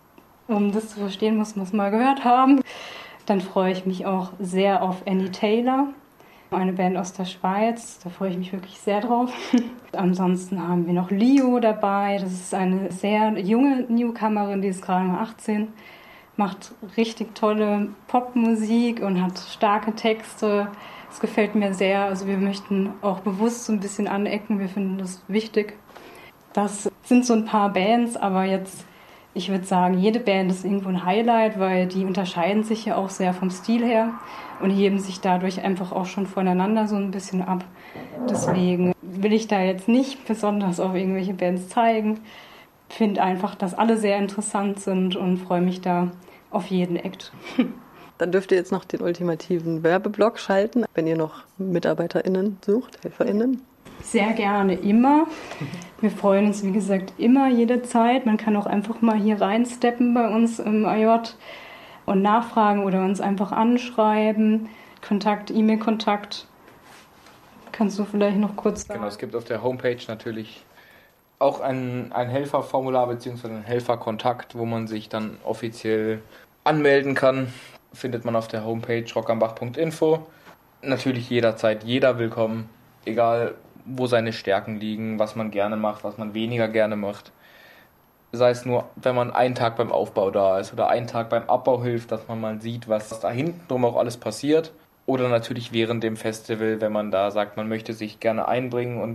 um das zu verstehen, muss man es mal gehört haben. Dann freue ich mich auch sehr auf Annie Taylor, eine Band aus der Schweiz. Da freue ich mich wirklich sehr drauf. Ansonsten haben wir noch Leo dabei. Das ist eine sehr junge Newcomerin, die ist gerade mal achtzehn. Macht richtig tolle Popmusik und hat starke Texte. Das gefällt mir sehr. Also wir möchten auch bewusst so ein bisschen anecken. Wir finden das wichtig. Das sind so ein paar Bands, aber jetzt, ich würde sagen, jede Band ist irgendwo ein Highlight, weil die unterscheiden sich ja auch sehr vom Stil her und heben sich dadurch einfach auch schon voneinander so ein bisschen ab. Deswegen will ich da jetzt nicht besonders auf irgendwelche Bands zeigen. Finde einfach, dass alle sehr interessant sind und freue mich da auf jeden Act. Dann dürft ihr jetzt noch den ultimativen Werbeblock schalten, wenn ihr noch MitarbeiterInnen sucht, HelferInnen. Sehr gerne, immer. Wir freuen uns, wie gesagt, immer, jederzeit. Man kann auch einfach mal hier reinsteppen bei uns im A J und nachfragen oder uns einfach anschreiben. Kontakt, E-Mail-Kontakt. Kannst du vielleicht noch kurz sagen? Genau, es gibt auf der Homepage natürlich auch ein, ein Helferformular bzw. ein Helferkontakt, wo man sich dann offiziell anmelden kann. Findet man auf der Homepage rockambach punkt info. Natürlich jederzeit jeder willkommen, egal wo seine Stärken liegen, was man gerne macht, was man weniger gerne macht. Sei es nur, wenn man einen Tag beim Aufbau da ist oder einen Tag beim Abbau hilft, dass man mal sieht, was da hinten drum auch alles passiert. Oder natürlich während dem Festival, wenn man da sagt, man möchte sich gerne einbringen und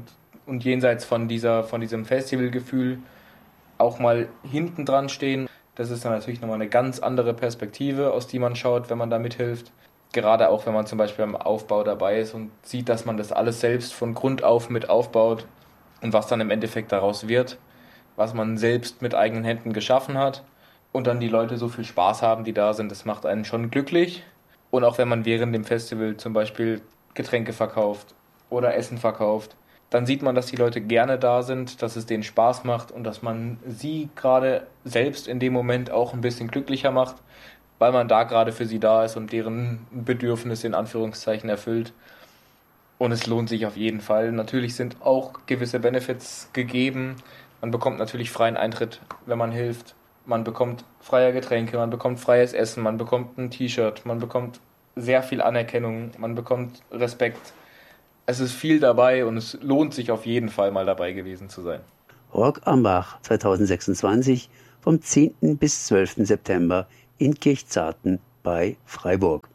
und jenseits von dieser, von diesem Festivalgefühl auch mal hinten dran stehen. Das ist dann natürlich nochmal eine ganz andere Perspektive, aus die man schaut, wenn man da mithilft. Gerade auch, wenn man zum Beispiel am Aufbau dabei ist und sieht, dass man das alles selbst von Grund auf mit aufbaut und was dann im Endeffekt daraus wird, was man selbst mit eigenen Händen geschaffen hat und dann die Leute so viel Spaß haben, die da sind, das macht einen schon glücklich. Und auch wenn man während dem Festival zum Beispiel Getränke verkauft oder Essen verkauft, dann sieht man, dass die Leute gerne da sind, dass es denen Spaß macht und dass man sie gerade selbst in dem Moment auch ein bisschen glücklicher macht, weil man da gerade für sie da ist und deren Bedürfnisse in Anführungszeichen erfüllt. Und es lohnt sich auf jeden Fall. Natürlich sind auch gewisse Benefits gegeben. Man bekommt natürlich freien Eintritt, wenn man hilft. Man bekommt freie Getränke, man bekommt freies Essen, man bekommt ein T-Shirt, man bekommt sehr viel Anerkennung, man bekommt Respekt. Es ist viel dabei und es lohnt sich auf jeden Fall mal dabei gewesen zu sein. Rock am Bach zweitausendsechsundzwanzig vom zehnten bis zwölften September in Kirchzarten bei Freiburg.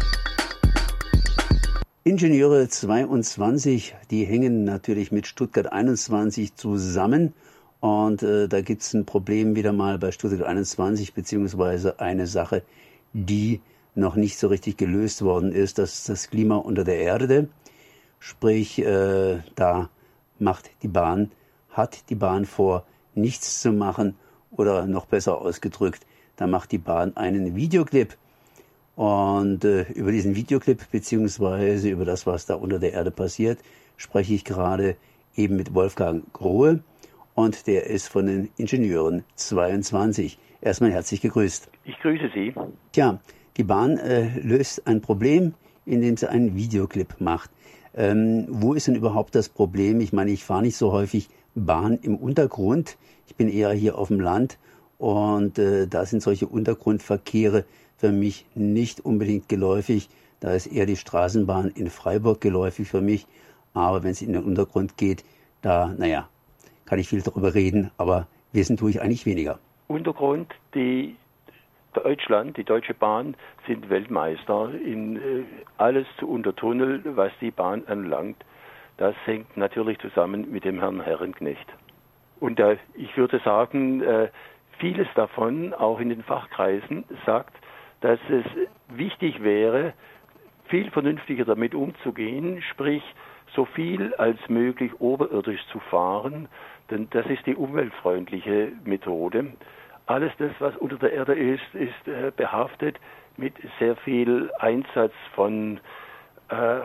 Ingenieure zweiundzwanzig, die hängen natürlich mit Stuttgart einundzwanzig zusammen. Und äh, da gibt es ein Problem wieder mal bei Stuttgart einundzwanzig, beziehungsweise eine Sache, die noch nicht so richtig gelöst worden ist. Das ist das Klima unter der Erde. Sprich, äh, da macht die Bahn, hat die Bahn vor, nichts zu machen. Oder noch besser ausgedrückt, da macht die Bahn einen Videoclip. Und äh, über diesen Videoclip, beziehungsweise über das, was da unter der Erde passiert, spreche ich gerade eben mit Wolfgang Grohe. Und der ist von den Ingenieuren zweiundzwanzig. Erstmal herzlich gegrüßt. Ich grüße Sie. Tja, die Bahn äh, löst ein Problem, indem sie einen Videoclip macht. Ähm, wo ist denn überhaupt das Problem? Ich meine, ich fahre nicht so häufig Bahn im Untergrund. Ich bin eher hier auf dem Land. Und äh, da sind solche Untergrundverkehre für mich nicht unbedingt geläufig. Da ist eher die Straßenbahn in Freiburg geläufig für mich. Aber wenn es in den Untergrund geht, da, naja, kann ich viel darüber reden, aber wissen tue ich eigentlich weniger. Untergrund, die Deutschland, die Deutsche Bahn sind Weltmeister in äh, alles zu untertunneln, was die Bahn anlangt. Das hängt natürlich zusammen mit dem Herrn Herrenknecht. Und äh, ich würde sagen, äh, vieles davon, auch in den Fachkreisen, sagt, dass es wichtig wäre, viel vernünftiger damit umzugehen, sprich so viel als möglich oberirdisch zu fahren, denn das ist die umweltfreundliche Methode. Alles das, was unter der Erde ist, ist äh, behaftet mit sehr viel Einsatz von äh,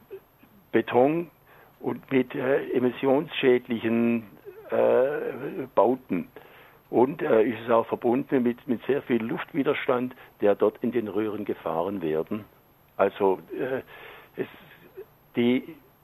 Beton und mit äh, emissionsschädlichen äh, Bauten. Und äh, ist es auch verbunden mit, mit sehr viel Luftwiderstand, der dort in den Röhren gefahren werden. Also äh, es, die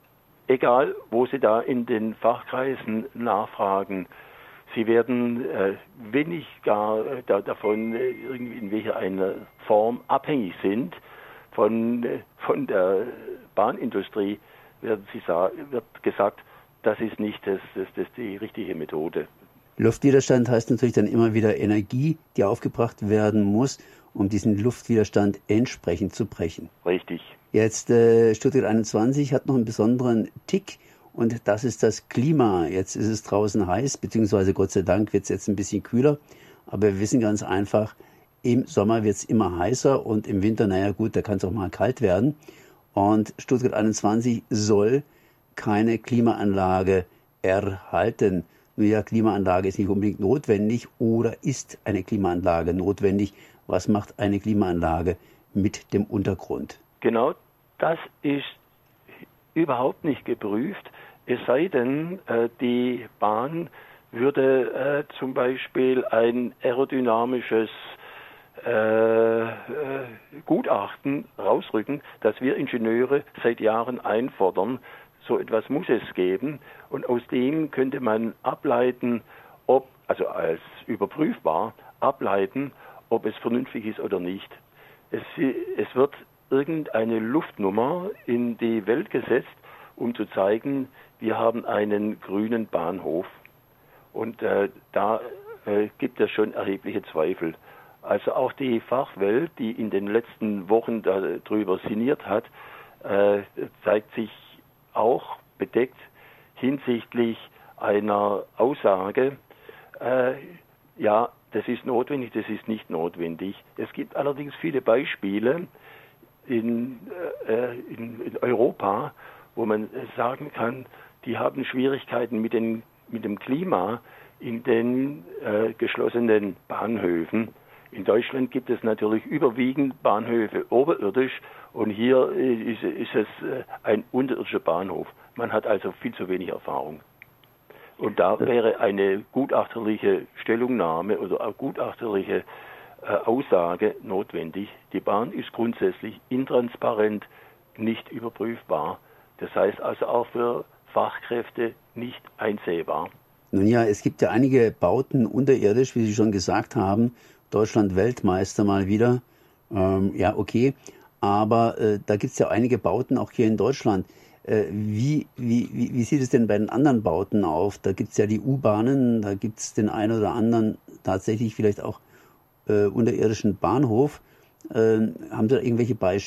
egal, wo Sie da in den Fachkreisen nachfragen, Sie werden, äh, wenn nicht gar äh, da, davon äh, irgendwie in welcher einer Form abhängig sind von, äh, von der Bahnindustrie, werden Sie sagen, wird gesagt, das ist nicht das, das, das die richtige Methode. Luftwiderstand heißt natürlich dann immer wieder Energie, die aufgebracht werden muss, um diesen Luftwiderstand entsprechend zu brechen. Richtig. Jetzt äh, Stuttgart einundzwanzig hat noch einen besonderen Tick und das ist das Klima. Jetzt ist es draußen heiß, beziehungsweise Gott sei Dank wird es jetzt ein bisschen kühler. Aber wir wissen ganz einfach, im Sommer wird es immer heißer und im Winter, naja gut, da kann es auch mal kalt werden. Und Stuttgart einundzwanzig soll keine Klimaanlage erhalten. Nur ja, Klimaanlage ist nicht unbedingt notwendig oder ist eine Klimaanlage notwendig? Was macht eine Klimaanlage mit dem Untergrund? Genau, das ist überhaupt nicht geprüft, es sei denn, äh, die Bahn würde äh, zum Beispiel ein aerodynamisches äh, äh, Gutachten rausrücken, das wir Ingenieure seit Jahren einfordern. So etwas muss es geben und aus dem könnte man ableiten, ob, also als überprüfbar, ableiten, ob es vernünftig ist oder nicht. Es, es wird irgendeine Luftnummer in die Welt gesetzt, um zu zeigen, wir haben einen grünen Bahnhof. Und äh, da äh, gibt es schon erhebliche Zweifel. Also auch die Fachwelt, die in den letzten Wochen darüber sinniert hat, äh, zeigt sich auch bedeckt hinsichtlich einer Aussage, äh, ja, das ist notwendig, das ist nicht notwendig. Es gibt allerdings viele Beispiele in, äh, in, in Europa, wo man sagen kann, die haben Schwierigkeiten mit, den, mit dem Klima in den äh, geschlossenen Bahnhöfen. In Deutschland gibt es natürlich überwiegend Bahnhöfe oberirdisch und hier ist, ist es ein unterirdischer Bahnhof. Man hat also viel zu wenig Erfahrung. Und da wäre eine gutachterliche Stellungnahme oder eine gutachterliche äh, Aussage notwendig. Die Bahn ist grundsätzlich intransparent, nicht überprüfbar. Das heißt also auch für Fachkräfte nicht einsehbar. Nun ja, es gibt ja einige Bauten unterirdisch, wie Sie schon gesagt haben. Deutschland Weltmeister mal wieder. Ähm, ja, okay. Aber äh, da gibt es ja einige Bauten auch hier in Deutschland. Äh, wie, wie, wie, wie sieht es denn bei den anderen Bauten auf? Da gibt es ja die U-Bahnen, da gibt es den einen oder anderen tatsächlich vielleicht auch äh, unterirdischen Bahnhof. Äh, haben Sie da irgendwelche Beispiele?